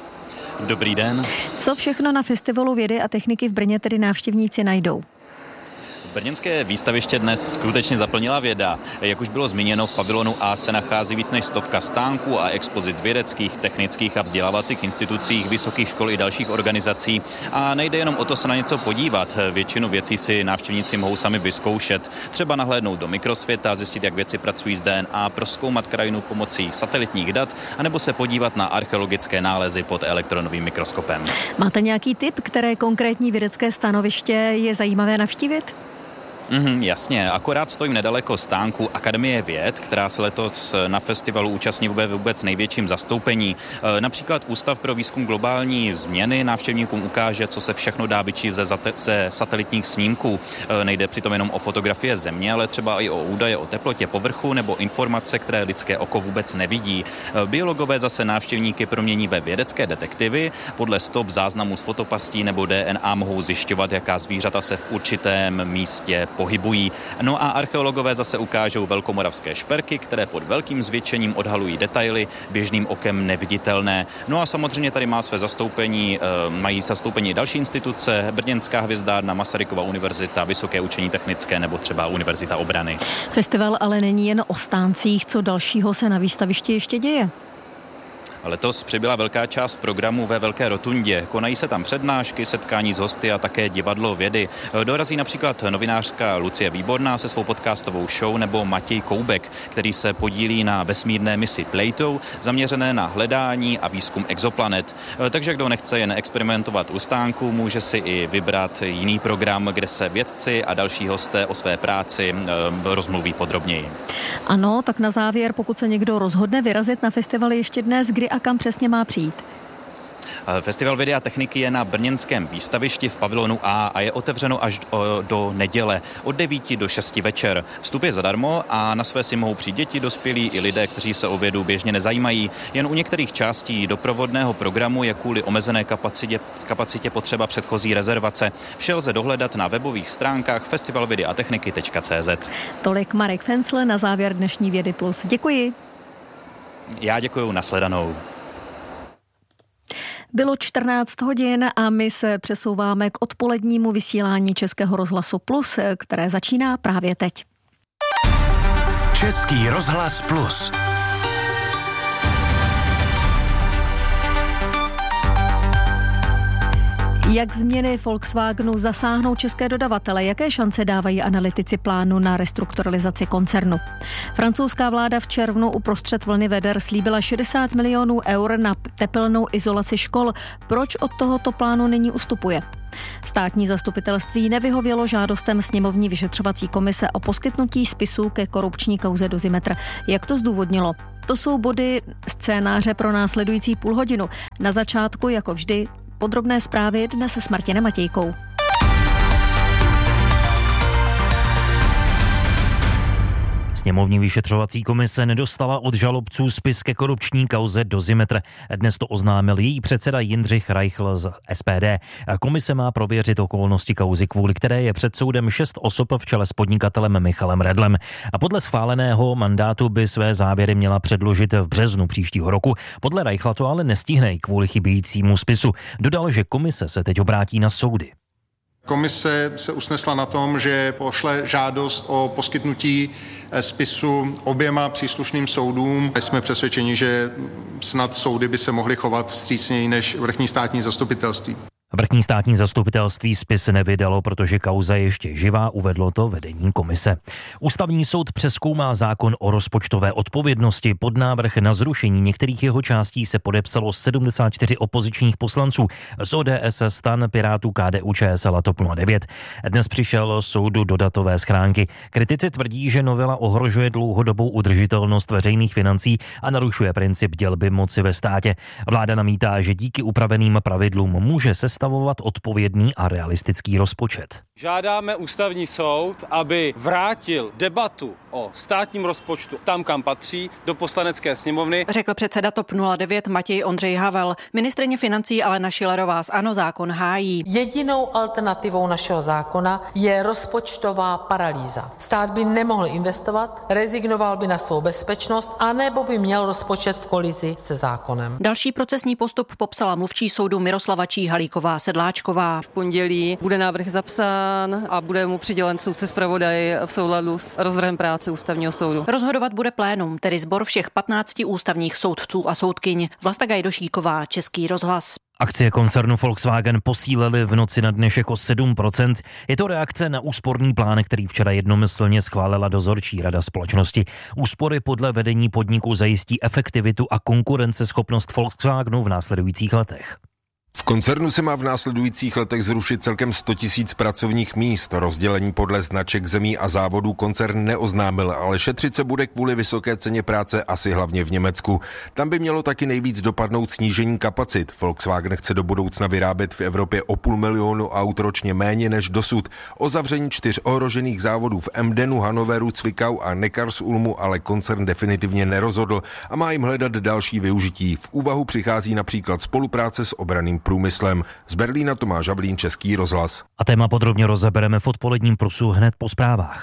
Dobrý den. Co všechno na Festivalu vědy a techniky v Brně tedy návštěvníci najdou? Brněnské výstaviště dnes skutečně zaplnila věda. Jak už bylo zmíněno, v pavilonu A se nachází víc než stovka stánků a expozic vědeckých, technických a vzdělávacích institucích, vysokých škol i dalších organizací. A nejde jenom o to se na něco podívat. Většinu věcí si návštěvníci mohou sami vyzkoušet. Třeba nahlédnout do mikrosvěta, zjistit, jak věci pracují s D N A, prozkoumat krajinu pomocí satelitních dat, anebo se podívat na archeologické nálezy pod elektronovým mikroskopem. Máte nějaký tip, které konkrétní vědecké stanoviště je zajímavé navštívit? Mm, jasně, akorát stojím nedaleko stánku Akademie věd, která se letos na festivalu účastní ve vůbec největším zastoupení. E, například Ústav pro výzkum globální změny návštěvníkům ukáže, co se všechno dá vyčíst ze, ze satelitních snímků. E, nejde přitom jenom o fotografie Země, ale třeba i o údaje o teplotě povrchu nebo informace, které lidské oko vůbec nevidí. E, biologové zase návštěvníky promění ve vědecké detektivy. Podle stop záznamů z fotopastí nebo D N A mohou zjišťovat, jaká zvířata se v určitém místě pohybují. No a archeologové zase ukážou velkomoravské šperky, které pod velkým zvětšením odhalují detaily, běžným okem neviditelné. No a samozřejmě tady má své zastoupení, mají zastoupení další instituce, Brněnská hvězdárna, Masarykova univerzita, Vysoké učení technické nebo třeba Univerzita obrany. Festival ale není jen o stáncích, co dalšího se na výstavišti ještě děje? Letos přibyla velká část programu ve Velké rotundě. Konají se tam přednášky, setkání s hosty a také divadlo vědy. Dorazí například novinářka Lucie Výborná se svou podcastovou show nebo Matěj Koubek, který se podílí na vesmírné misi Plato, zaměřené na hledání a výzkum exoplanet. Takže kdo nechce jen experimentovat u stánku, může si i vybrat jiný program, kde se vědci a další hosté o své práci rozmluví podrobněji. Ano, tak na závěr, pokud se někdo rozhodne vyrazit na festival ještě dnes, kdy a kam přesně má přijít? Festival vědy a techniky je na brněnském výstavišti v pavilonu A a je otevřeno až do neděle od devíti do šesti večer. Vstup je zadarmo a na své si mohou přijít děti, dospělí i lidé, kteří se o vědu běžně nezajímají. Jen u některých částí doprovodného programu je kvůli omezené kapacitě, kapacitě potřeba předchozí rezervace. Vše lze dohledat na webových stránkách festival vědy a techniky tečka cé zet. Tolik Marek Fencl na závěr dnešní Vědy plus. Děkuji. Já děkuji, nashledanou. Bylo čtrnáct hodin a my se přesouváme k odpolednímu vysílání Českého rozhlasu Plus, které začíná právě teď. Český rozhlas Plus. Jak změny Volkswagenu zasáhnou české dodavatele? Jaké šance dávají analytici plánu na restrukturalizaci koncernu? Francouzská vláda v červnu uprostřed vlny veder slíbila šedesát milionů eur na tepelnou izolaci škol. Proč od tohoto plánu nyní ustupuje? Státní zastupitelství nevyhovělo žádostem sněmovní vyšetřovací komise o poskytnutí spisů ke korupční kauze Dozimetr. Jak to zdůvodnilo? To jsou body scénáře pro následující půl hodinu. Na začátku, jako vždy, podrobné zprávy dnes s Martinem Matějkou. Sněmovní vyšetřovací komise nedostala od žalobců spis ke korupční kauze Dozimetr. Dnes to oznámil její předseda Jindřich Reichl z es pé dé. Komise má prověřit okolnosti kauzy, kvůli které je před soudem šest osob v čele s podnikatelem Michalem Redlem. A podle schváleného mandátu by své závěry měla předložit v březnu příštího roku. Podle Reichla to ale nestihne kvůli chybějícímu spisu. Dodal, že komise se teď obrátí na soudy. Komise se usnesla na tom, že pošle žádost o poskytnutí spisu oběma příslušným soudům. Jsme přesvědčeni, že snad soudy by se mohly chovat vstřícněji než vrchní státní zastupitelství. Vrchní státní zastupitelství spis nevydalo, protože kauza je ještě živá, uvedlo to vedení komise. Ústavní soud přezkoumá zákon o rozpočtové odpovědnosti. Pod návrh na zrušení některých jeho částí se podepsalo sedmdesát čtyři opozičních poslanců z ó dé es, STAN, Pirátů, ká dé ú, ČSL a TOP nula devět. Dnes přišel soudu do datové schránky. Kritici tvrdí, že novela ohrožuje dlouhodobou udržitelnost veřejných financí a narušuje princip dělby moci ve státě. Vláda namítá, že díky upraveným pravidlům může se stavovat odpovědný a realistický rozpočet. Žádáme ústavní soud, aby vrátil debatu o státním rozpočtu tam, kam patří, do poslanecké sněmovny. Řekl předseda TOP nula devět Matěj Ondřej Havel. Ministryně financí Alena Schillerová z ANO zákon hájí. Jedinou alternativou našeho zákona je rozpočtová paralýza. Stát by nemohl investovat, rezignoval by na svou bezpečnost, anebo by měl rozpočet v kolizi se zákonem. Další procesní postup popsala mluvčí soudu Miroslava Číhalíková Sedláčková. V pondělí bude návrh zapsán a bude mu přidělen soudce zpravodaj v souladu s rozvrhem práce ústavního soudu. Rozhodovat bude plénum, tedy sbor všech patnácti ústavních soudců a soudkyň. Vlasta Gajdošíková, Český rozhlas. Akcie koncernu Volkswagen posílily v noci na dnešek o sedm procent. Je to reakce na úsporný plán, který včera jednomyslně schválila dozorčí rada společnosti. Úspory podle vedení podniku zajistí efektivitu a konkurenceschopnost Volkswagenu v následujících letech. V koncernu se má v následujících letech zrušit celkem sto tisíc pracovních míst. Rozdělení podle značek zemí a závodů koncern neoznámil, ale šetřit se bude kvůli vysoké ceně práce asi hlavně v Německu. Tam by mělo taky nejvíc dopadnout snížení kapacit. Volkswagen chce do budoucna vyrábět v Evropě o půl milionu aut ročně méně než dosud. O zavření čtyř ohrožených závodů v Emdenu, Hannoveru, Zwickau a Neckarsulmu ale koncern definitivně nerozhodl a má jim hledat další využití. V úvahu přichází například spolupráce s obranným průmyslem. Z Berlína Tomáš Havlín, Český rozhlas. A téma podrobně rozebereme v odpoledním Plusu hned po zprávách.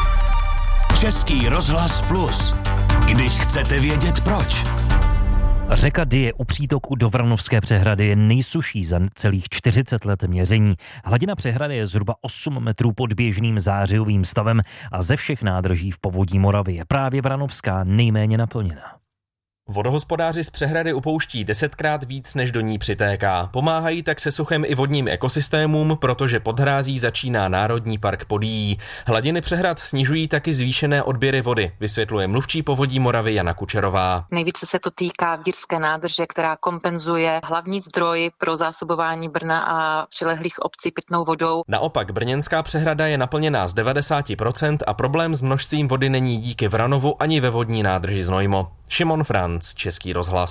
Český rozhlas Plus. Když chcete vědět proč. Řeka Dyje u přítoku do Vranovské přehrady je nejsušší za celých čtyřicet let měření. Hladina přehrady je zhruba osm metrů pod běžným zářijovým stavem a ze všech nádrží v povodí Moravy je právě Vranovská nejméně naplněna. Vodohospodáři z přehrady upouští desetkrát víc, než do ní přitéká. Pomáhají tak se suchem i vodním ekosystémům, protože pod hrází začíná Národní park Podyjí. Hladiny přehrad snižují taky zvýšené odběry vody, vysvětluje mluvčí povodí Moravy Jana Kučerová. Nejvíce se to týká Vírské nádrže, která kompenzuje hlavní zdroj pro zásobování Brna a přilehlých obcí pitnou vodou. Naopak brněnská přehrada je naplněná z devadesát procent a problém s množstvím vody není díky Vranovu ani ve vodní nádrži Znojmo. Šimon Franc, Český rozhlas.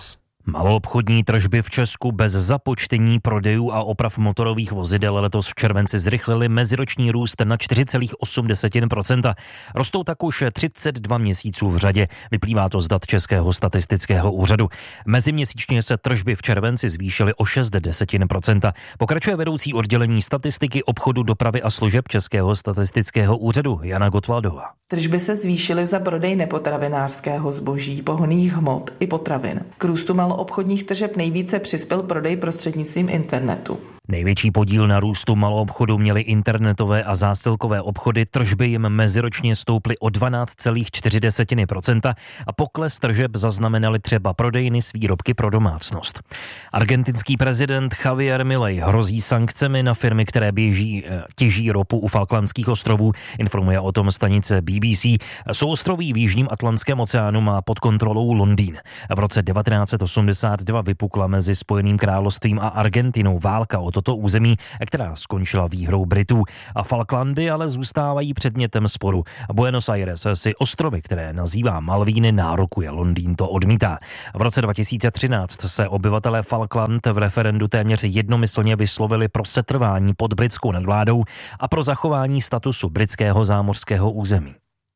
Maloobchodní tržby v Česku bez započtení prodejů a oprav motorových vozidel letos v červenci zrychlily meziroční růst na čtyři celá osm procenta. Rostou tak už třicet dva měsíců v řadě, vyplývá to z dat Českého statistického úřadu. Meziměsíčně se tržby v červenci zvýšily o šest desetin procenta. Pokračuje vedoucí oddělení statistiky, obchodu, dopravy a služeb Českého statistického úřadu Jana Gottwaldová. Tržby se zvýšily za prodej nepotravinářského zboží, pohonných hmot i potravin. K růstu maloobchodních tržeb nejvíce přispěl prodej prostřednictvím internetu. Největší podíl na růstu maloobchodu měly internetové a zásilkové obchody, tržby jim meziročně stouply o dvanáct celá čtyři procenta a pokles tržeb zaznamenaly třeba prodejny s výrobky pro domácnost. Argentinský prezident Javier Milei hrozí sankcemi na firmy, které běží, těží ropu u Falklandských ostrovů, informuje o tom stanice B B C. Souostroví v Jižním Atlantském oceánu má pod kontrolou Londýn. V roce devatenáct set osmdesát dva vypukla mezi Spojeným královstvím a Argentinou válka o toto území, která skončila výhrou Britů. A Falklandy ale zůstávají předmětem sporu. Buenos Aires si ostrovy, které nazývá Malvíny, nárokuje. Londýn to odmítá. V roce dva tisíce třináct se obyvatelé Falkland v referendu téměř jednomyslně vyslovili pro setrvání pod britskou nadvládou a pro zachování statusu britského zámořského území.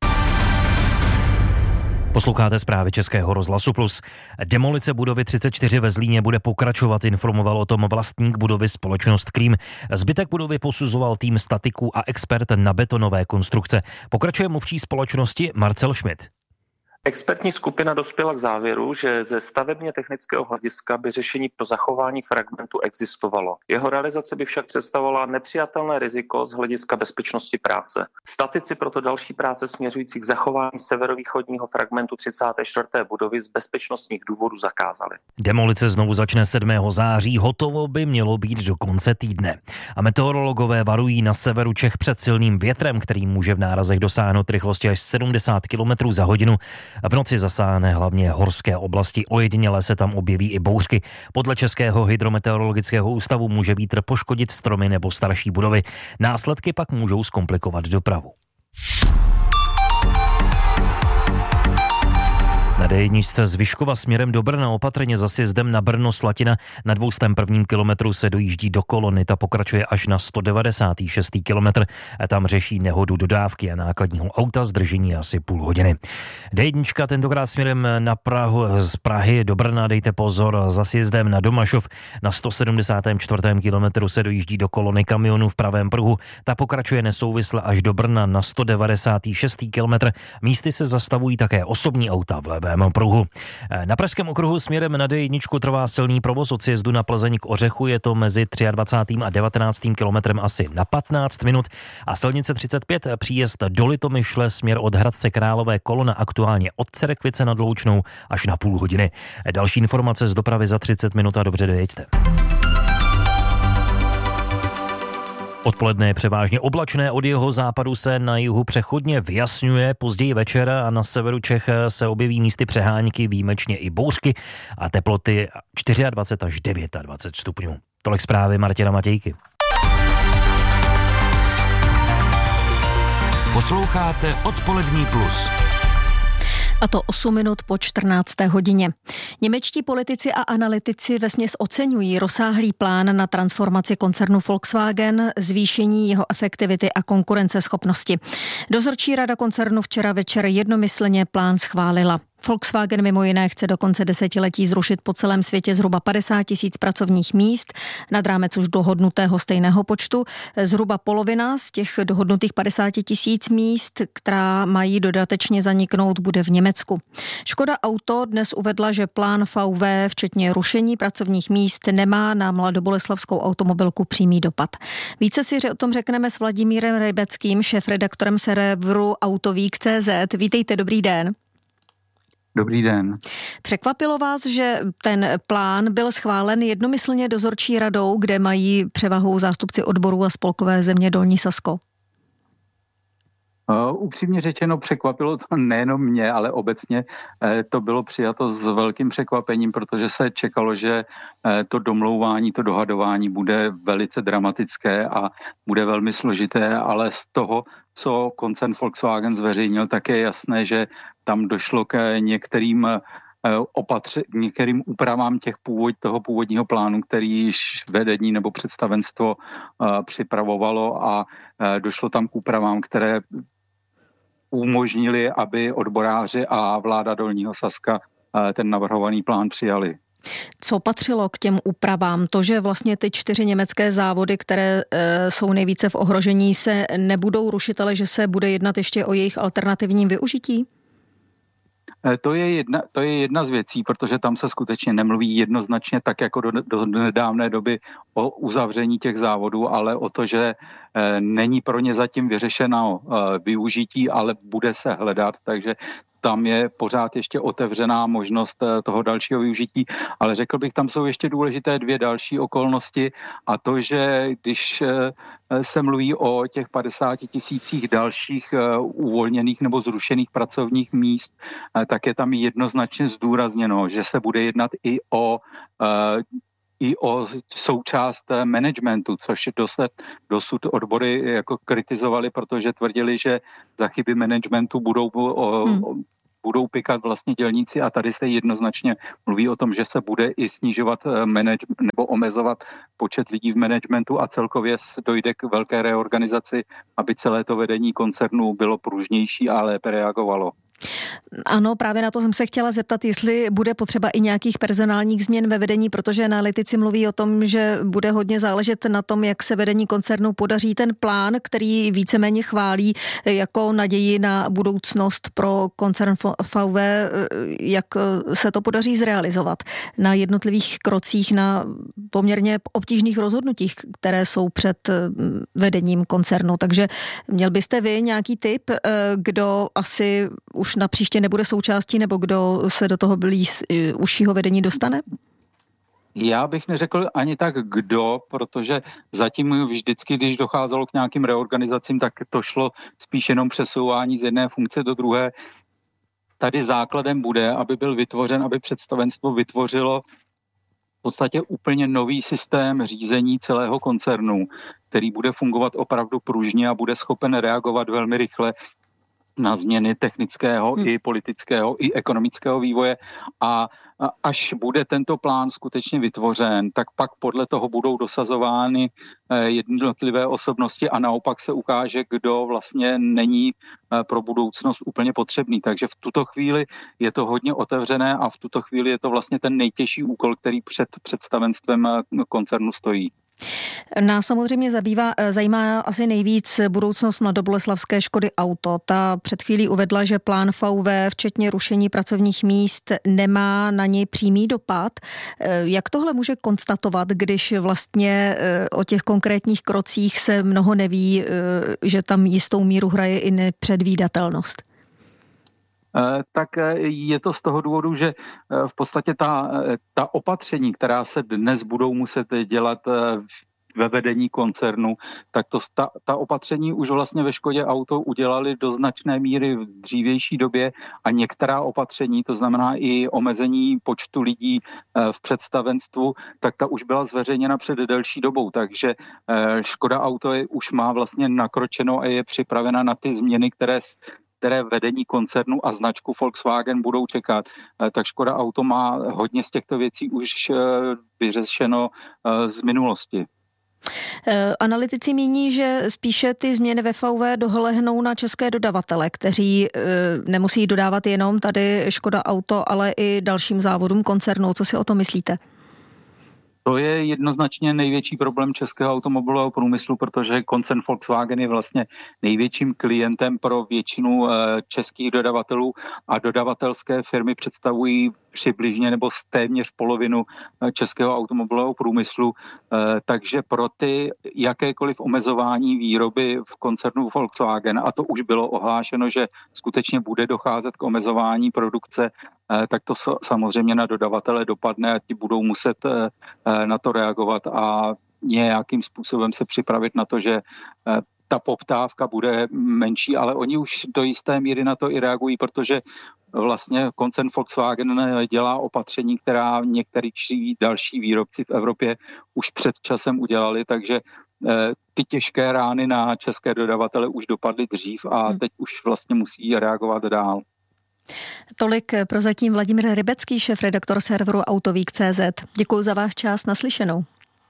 Posloucháte zprávy Českého rozhlasu Plus. Demolice budovy třicet čtyři ve Zlíně bude pokračovat, informoval o tom vlastník budovy společnost Krím. Zbytek budovy posuzoval tým statiků a expert na betonové konstrukce. Pokračuje mluvčí společnosti Marcel Schmidt. Expertní skupina dospěla k závěru, že ze stavebně technického hlediska by řešení pro zachování fragmentu existovalo. Jeho realizace by však představovala nepřijatelné riziko z hlediska bezpečnosti práce. Statici proto další práce směřující k zachování severovýchodního fragmentu třicáté čtvrté budovy z bezpečnostních důvodů zakázali. Demolice znovu začne sedmého září, hotovo by mělo být do konce týdne. A meteorologové varují na severu Čech před silným větrem, který může v nárazech dosáhnout rychlosti až sedmdesát kilometrů za hodinu. V noci zasáhne hlavně horské oblasti, ojediněle se tam objeví i bouřky. Podle Českého hydrometeorologického ústavu může vítr poškodit stromy nebo starší budovy. Následky pak můžou zkomplikovat dopravu. Na D jedna z Vyškova směrem do Brna opatrně za sjezdem na Brno Slatina na dvoustém prvním kilometru se dojíždí do kolony, ta pokračuje až na sto devadesátý šestý kilometr a tam řeší nehodu dodávky a nákladního auta, zdržení asi půl hodiny. D jedna tentokrát směrem na Prahu, z Prahy do Brna, dejte pozor, za sjezdem na Domašov na sto sedmdesátém čtvrtém kilometru se dojíždí do kolony kamionů v pravém pruhu, ta pokračuje nesouvisle až do Brna na sto devadesátý šestý kilometr, místy se zastavují také osobní auta v levém pruhu. Na pražském okruhu směrem na D jedna trvá silný provoz od sjezdu na Plzeň k Ořechu, je to mezi dvacátým třetím a devatenáctým kilometrem asi na patnáct minut a silnice třicet pět příjezd do Litomyšle směr od Hradce Králové, kolona aktuálně od Cerekvice nad Loučnou až na půl hodiny. Další informace z dopravy za třicet minut a dobře dojeďte. Odpoledne je převážně oblačné, od jeho západu se na jihu přechodně vyjasňuje, později večer a na severu Čech se objeví místy přehánky, výjimečně i bouřky a teploty dvacet čtyři až dvacet devět stupňů. Tolik zprávy Martina Matějky. Posloucháte Odpolední plus. A to osm minut po čtrnácté hodině. Němečtí politici a analytici vesměs oceňují rozsáhlý plán na transformaci koncernu Volkswagen, zvýšení jeho efektivity a konkurenceschopnosti. Dozorčí rada koncernu včera večer jednomyslně plán schválila. Volkswagen mimo jiné chce do konce desetiletí zrušit po celém světě zhruba padesát tisíc pracovních míst, nad rámec už dohodnutého stejného počtu. Zhruba polovina z těch dohodnutých padesáti tisíc míst, která mají dodatečně zaniknout, bude v Německu. Škoda Auto dnes uvedla, že plán V W, včetně rušení pracovních míst, nemá na mladoboleslavskou automobilku přímý dopad. Více si o tom řekneme s Vladimírem Rybeckým, šéfredaktorem serveru Autovík tečka cé zet. Vítejte, dobrý den. Dobrý den. Překvapilo vás, že ten plán byl schválen jednomyslně dozorčí radou, kde mají převahu zástupci odborů a spolkové země Dolní Sasko? Uh, upřímně řečeno, překvapilo to nejenom mě, ale obecně eh, to bylo přijato s velkým překvapením, protože se čekalo, že eh, to domlouvání, to dohadování bude velice dramatické a bude velmi složité, ale z toho, co koncern Volkswagen zveřejnil, tak je jasné, že tam došlo k některým opatře, některým úpravám těch původ, toho původního plánu, který již vedení nebo představenstvo připravovalo a došlo tam k úpravám, které umožnili, aby odboráři a vláda Dolního Saska ten navrhovaný plán přijali. Co patřilo k těm úpravám? To, že vlastně ty čtyři německé závody, které e, jsou nejvíce v ohrožení, se nebudou rušit, ale že se bude jednat ještě o jejich alternativním využití? To je, jedna, to je jedna z věcí, protože tam se skutečně nemluví jednoznačně tak jako do, do nedávné doby o uzavření těch závodů, ale o to, že e, není pro ně zatím vyřešeno e, využití, ale bude se hledat, takže tam je pořád ještě otevřená možnost toho dalšího využití, ale řekl bych, tam jsou ještě důležité dvě další okolnosti a to, že když se mluví o těch padesáti tisících dalších uvolněných nebo zrušených pracovních míst, tak je tam jednoznačně zdůrazněno, že se bude jednat i o i o součást managementu, což dosud, dosud odbory jako kritizovali, protože tvrdili, že za chyby managementu budou, o, hmm. budou pikat vlastně dělníci a tady se jednoznačně mluví o tom, že se bude i snižovat manage, nebo omezovat počet lidí v managementu a celkově dojde k velké reorganizaci, aby celé to vedení koncernu bylo pružnější a lépe reagovalo. Ano, právě na to jsem se chtěla zeptat, jestli bude potřeba i nějakých personálních změn ve vedení, protože analytici mluví o tom, že bude hodně záležet na tom, jak se vedení koncernu podaří ten plán, který víceméně chválí jako naději na budoucnost pro koncern V V, jak se to podaří zrealizovat na jednotlivých krocích, na poměrně obtížných rozhodnutích, které jsou před vedením koncernu. Takže měl byste vy nějaký tip, kdo asi už na příště nebude součástí, nebo kdo se do toho blíž užšího vedení dostane? Já bych neřekl ani tak kdo, protože zatím vždycky, když docházelo k nějakým reorganizacím, tak to šlo spíš jenom přesouvání z jedné funkce do druhé. Tady základem bude, aby byl vytvořen, aby představenstvo vytvořilo v podstatě úplně nový systém řízení celého koncernu, který bude fungovat opravdu pružně a bude schopen reagovat velmi rychle na změny technického hmm. i politického i ekonomického vývoje a až bude tento plán skutečně vytvořen, tak pak podle toho budou dosazovány jednotlivé osobnosti a naopak se ukáže, kdo vlastně není pro budoucnost úplně potřebný. Takže v tuto chvíli je to hodně otevřené a v tuto chvíli je to vlastně ten nejtěžší úkol, který před představenstvem koncernu stojí. Nás samozřejmě zabývá, zajímá asi nejvíc budoucnost mladoboleslavské Škody Auto. Ta před chvílí uvedla, že plán V V, včetně rušení pracovních míst, nemá na něj přímý dopad. Jak tohle může konstatovat, když vlastně o těch konkrétních krocích se mnoho neví, že tam jistou míru hraje i nepředvídatelnost? Tak je to z toho důvodu, že v podstatě ta, ta opatření, která se dnes budou muset dělat ve vedení koncernu, tak to, ta, ta opatření už vlastně ve Škodě Auto udělali do značné míry v dřívější době a některá opatření, to znamená i omezení počtu lidí v představenstvu, tak ta už byla zveřejněna před delší dobou, takže Škoda Auto je, už má vlastně nakročeno a je připravena na ty změny, které které vedení koncernu a značku Volkswagen budou čekat. Tak Škoda Auto má hodně z těchto věcí už vyřešeno z minulosti. Analytici míní, že spíše ty změny ve V V dohlehnou na české dodavatele, kteří nemusí dodávat jenom tady Škoda Auto, ale i dalším závodům koncernu. Co si o tom myslíte? To je jednoznačně největší problém českého automobilového průmyslu, protože koncern Volkswagen je vlastně největším klientem pro většinu českých dodavatelů a dodavatelské firmy představují přibližně nebo téměř polovinu českého automobilového průmyslu. Takže pro ty jakékoliv omezování výroby v koncernu Volkswagen, a to už bylo ohlášeno, že skutečně bude docházet k omezování produkce, tak to samozřejmě na dodavatele dopadne a ti budou muset na to reagovat a nějakým způsobem se připravit na to, že ta poptávka bude menší, ale oni už do jisté míry na to i reagují, protože vlastně koncern Volkswagen dělá opatření, která některý další výrobci v Evropě už před časem udělali, takže ty těžké rány na české dodavatele už dopadly dřív a teď už vlastně musí reagovat dál. Tolik prozatím Vladimír Rybecký, šéfredaktor serveru Autovík tečka cé zet. Děkuji za váš čas, naslyšenou.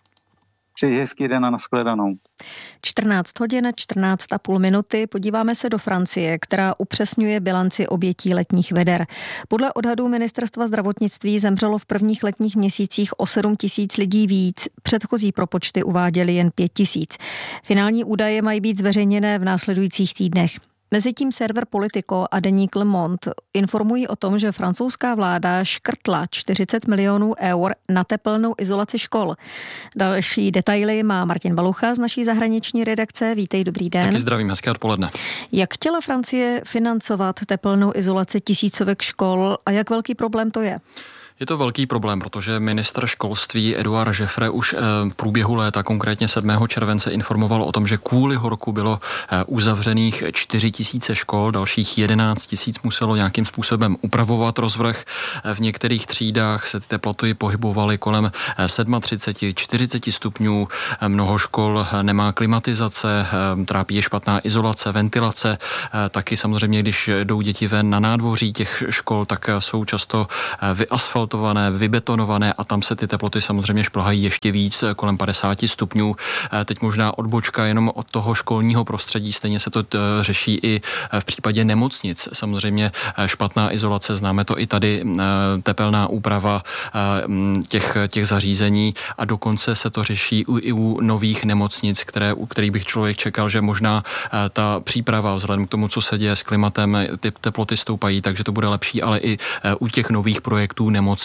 Přeji hezký den a nashledanou. čtrnáct hodin, čtrnáct a půl minuty. Podíváme se do Francie, která upřesňuje bilanci obětí letních veder. Podle odhadů ministerstva zdravotnictví zemřelo v prvních letních měsících o sedm tisíc lidí víc. Předchozí propočty uváděly jen pět tisíc. Finální údaje mají být zveřejněné v následujících týdnech. Mezitím server Politico a deník Le Monde informují o tom, že francouzská vláda škrtla čtyřicet milionů eur na tepelnou izolaci škol. Další detaily má Martin Balucha z naší zahraniční redakce. Vítej, dobrý den. Taky zdravím, hezké odpoledne. Jak chtěla Francie financovat tepelnou izolaci tisícovek škol a jak velký problém to je? Je to velký problém, protože ministr školství Edouard Jeffrey už v průběhu léta, konkrétně sedmého července, informoval o tom, že kvůli horku bylo uzavřených čtyři tisíce škol, dalších jedenáct tisíc muselo nějakým způsobem upravovat rozvrh. V některých třídách se ty teploty pohybovaly kolem třicet sedm, čtyřicet stupňů. Mnoho škol nemá klimatizace, trápí je špatná izolace, ventilace. Taky samozřejmě, když jdou děti ven na nádvoří těch škol, tak jsou často vyasfaltované, vybetonované a tam se ty teploty samozřejmě šplhají ještě víc, kolem padesát stupňů. Teď možná odbočka jenom od toho školního prostředí, stejně se to řeší i v případě nemocnic. Samozřejmě špatná izolace, známe to i tady, tepelná úprava těch, těch zařízení a dokonce se to řeší i u nových nemocnic, které, u kterých bych člověk čekal, že možná ta příprava vzhledem k tomu, co se děje s klimatem, ty teploty stoupají, takže to bude lepší, ale i u těch nových projektů nemocnic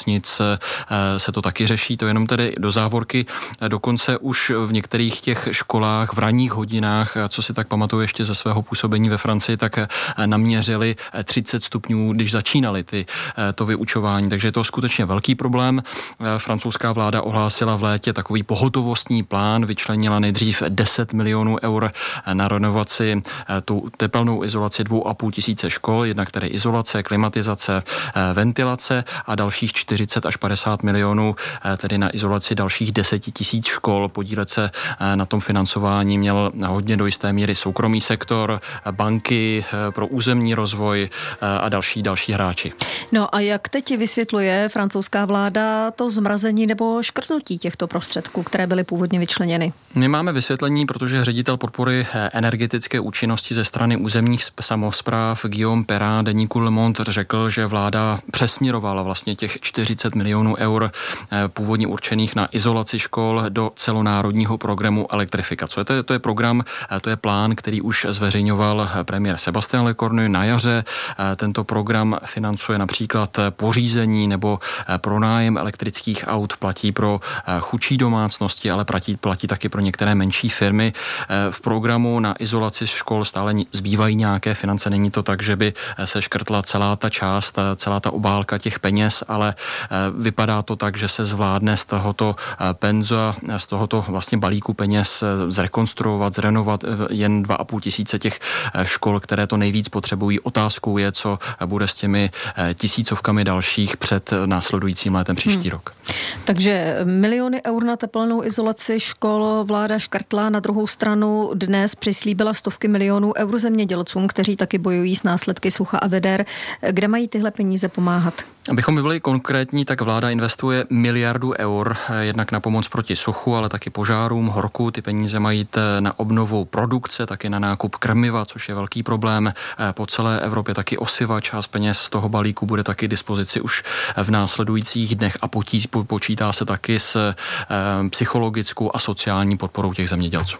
se to taky řeší, to jenom tedy do závorky. Dokonce už v některých těch školách v ranních hodinách, co si tak pamatuju ještě ze svého působení ve Francii, tak naměřili třicet stupňů, když začínali ty, to vyučování, takže je to skutečně velký problém. Francouzská vláda ohlásila v létě takový pohotovostní plán, vyčlenila nejdřív deset milionů eur na renovaci, tu tepelnou izolaci dvou a půl tisíce škol, jednak tedy izolace, klimatizace, ventilace a dalších čtyřicet až padesát milionů tedy na izolaci dalších deset tisíc škol. Podílet se na tom financování měl hodně do jisté míry soukromý sektor, banky pro územní rozvoj a další další hráči. No a jak teď vysvětluje francouzská vláda to zmrazení nebo škrtnutí těchto prostředků, které byly původně vyčleněny? My máme vysvětlení, protože ředitel podpory energetické účinnosti ze strany územních samospráv Guillaume Perrin deníku Le Monde řekl, že vláda přesměrovala vlastně těch čtyřicet milionů eur původně určených na izolaci škol do celonárodního programu elektrifikace. To je, to je program, to je plán, který už zveřejňoval premiér Sébastien Lecornu na jaře. Tento program financuje například pořízení nebo pronájem elektrických aut, platí pro chudší domácnosti, ale platí, platí taky pro některé menší firmy. V programu na izolaci škol stále zbývají nějaké finance. Není to tak, že by se škrtla celá ta část, celá ta obálka těch peněz, ale vypadá to tak, že se zvládne z tohoto penza, z tohoto vlastně balíku peněz zrekonstruovat, zrenovat jen dva a půl tisíce těch škol, které to nejvíc potřebují. Otázkou je, co bude s těmi tisícovkami dalších před následujícím létem příští hmm. rok. Takže miliony eur na tepelnou izolaci škol vláda škrtla, na druhou stranu dnes přislíbila stovky milionů eur zemědělcům, kteří taky bojují s následky sucha a veder. Kde mají tyhle peníze pomáhat? Abychom byli konkrétní, tak vláda investuje miliardu eur, jednak na pomoc proti suchu, ale taky požárům, horku. Ty peníze mají jít na obnovu produkce, taky na nákup krmiva, což je velký problém. Po celé Evropě taky osiva, část peněz z toho balíku bude taky dispozici už v následujících dnech a potí, počítá se taky s psychologickou a sociální podporou těch zemědělců.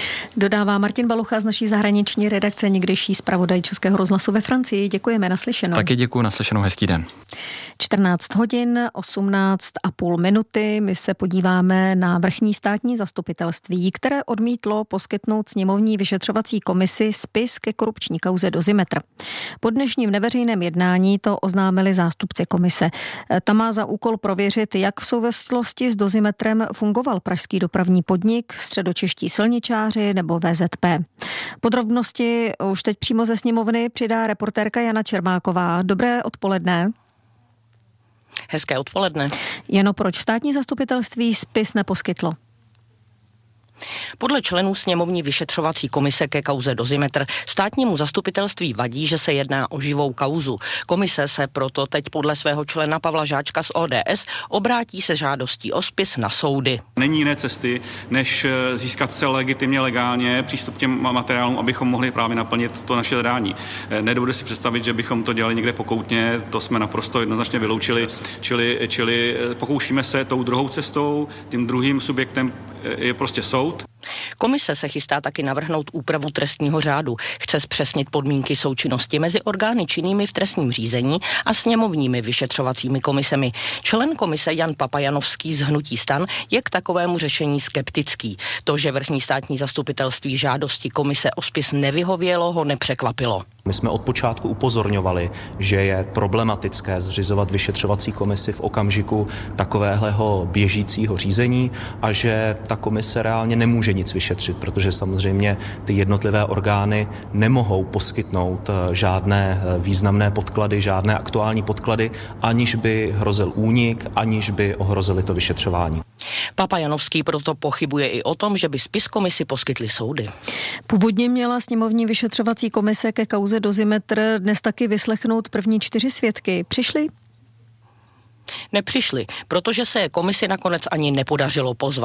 Dodává Martin Balucha z naší zahraniční redakce, někdejší zpravodaj Českého rozhlasu ve Francii. Děkujeme, naslyšenou. Taky děkuji, naslyšenou, hezký den. čtrnáct hodin, osmnáct a půl minuty. My se podíváme na vrchní státní zastupitelství, které odmítlo poskytnout sněmovní vyšetřovací komisi spis ke korupční kauze Dozimetr. Po dnešním neveřejném jednání to oznámili zástupci komise. Ta má za úkol prověřit, jak v souvislosti s Dozimetrem fungoval pražský dopravní podnik, středočeští silničáři nebo V Z P. Podrobnosti už teď přímo ze sněmovny přidá reportérka Jana Čermáková. Dobré odpoledne. Hezké odpoledne. Jano, proč státní zastupitelství spis neposkytlo? Podle členů sněmovní vyšetřovací komise ke kauze Dozimetr státnímu zastupitelství vadí, že se jedná o živou kauzu. Komise se proto teď podle svého člena Pavla Žáčka z O D S obrátí se žádostí o spis na soudy. Není jiné cesty, než získat se legitimně, legálně přístup k těm materiálům, abychom mohli právě naplnit to naše zadání. Nedovedu si představit, že bychom to dělali někde pokoutně, to jsme naprosto jednoznačně vyloučili, čili, čili pokoušíme se tou druhou cestou, tím druhým subjektem je prostě soud. Komise se chystá taky navrhnout úpravu trestního řádu. Chce zpřesnit podmínky součinnosti mezi orgány činnými v trestním řízení a sněmovními vyšetřovacími komisemi. Člen komise Jan Papajanovský z hnutí STAN je k takovému řešení skeptický. To, že vrchní státní zastupitelství žádosti komise o spis nevyhovělo, ho nepřekvapilo. My jsme od počátku upozorňovali, že je problematické zřizovat vyšetřovací komisi v okamžiku takového běžícího řízení a že ta komise reálně nemůže nic vyšetřit, protože samozřejmě ty jednotlivé orgány nemohou poskytnout žádné významné podklady, žádné aktuální podklady, aniž by hrozil únik, aniž by ohrozili to vyšetřování. Papajanovský proto pochybuje i o tom, že by spis komisi poskytly soudy. Původně měla sněmovní vyšetřovací komise ke kauze Dozimetr dnes taky vyslechnout první čtyři svědky. Přišli? Nepřišli, protože se komisi nakonec ani nepodařilo pozvat.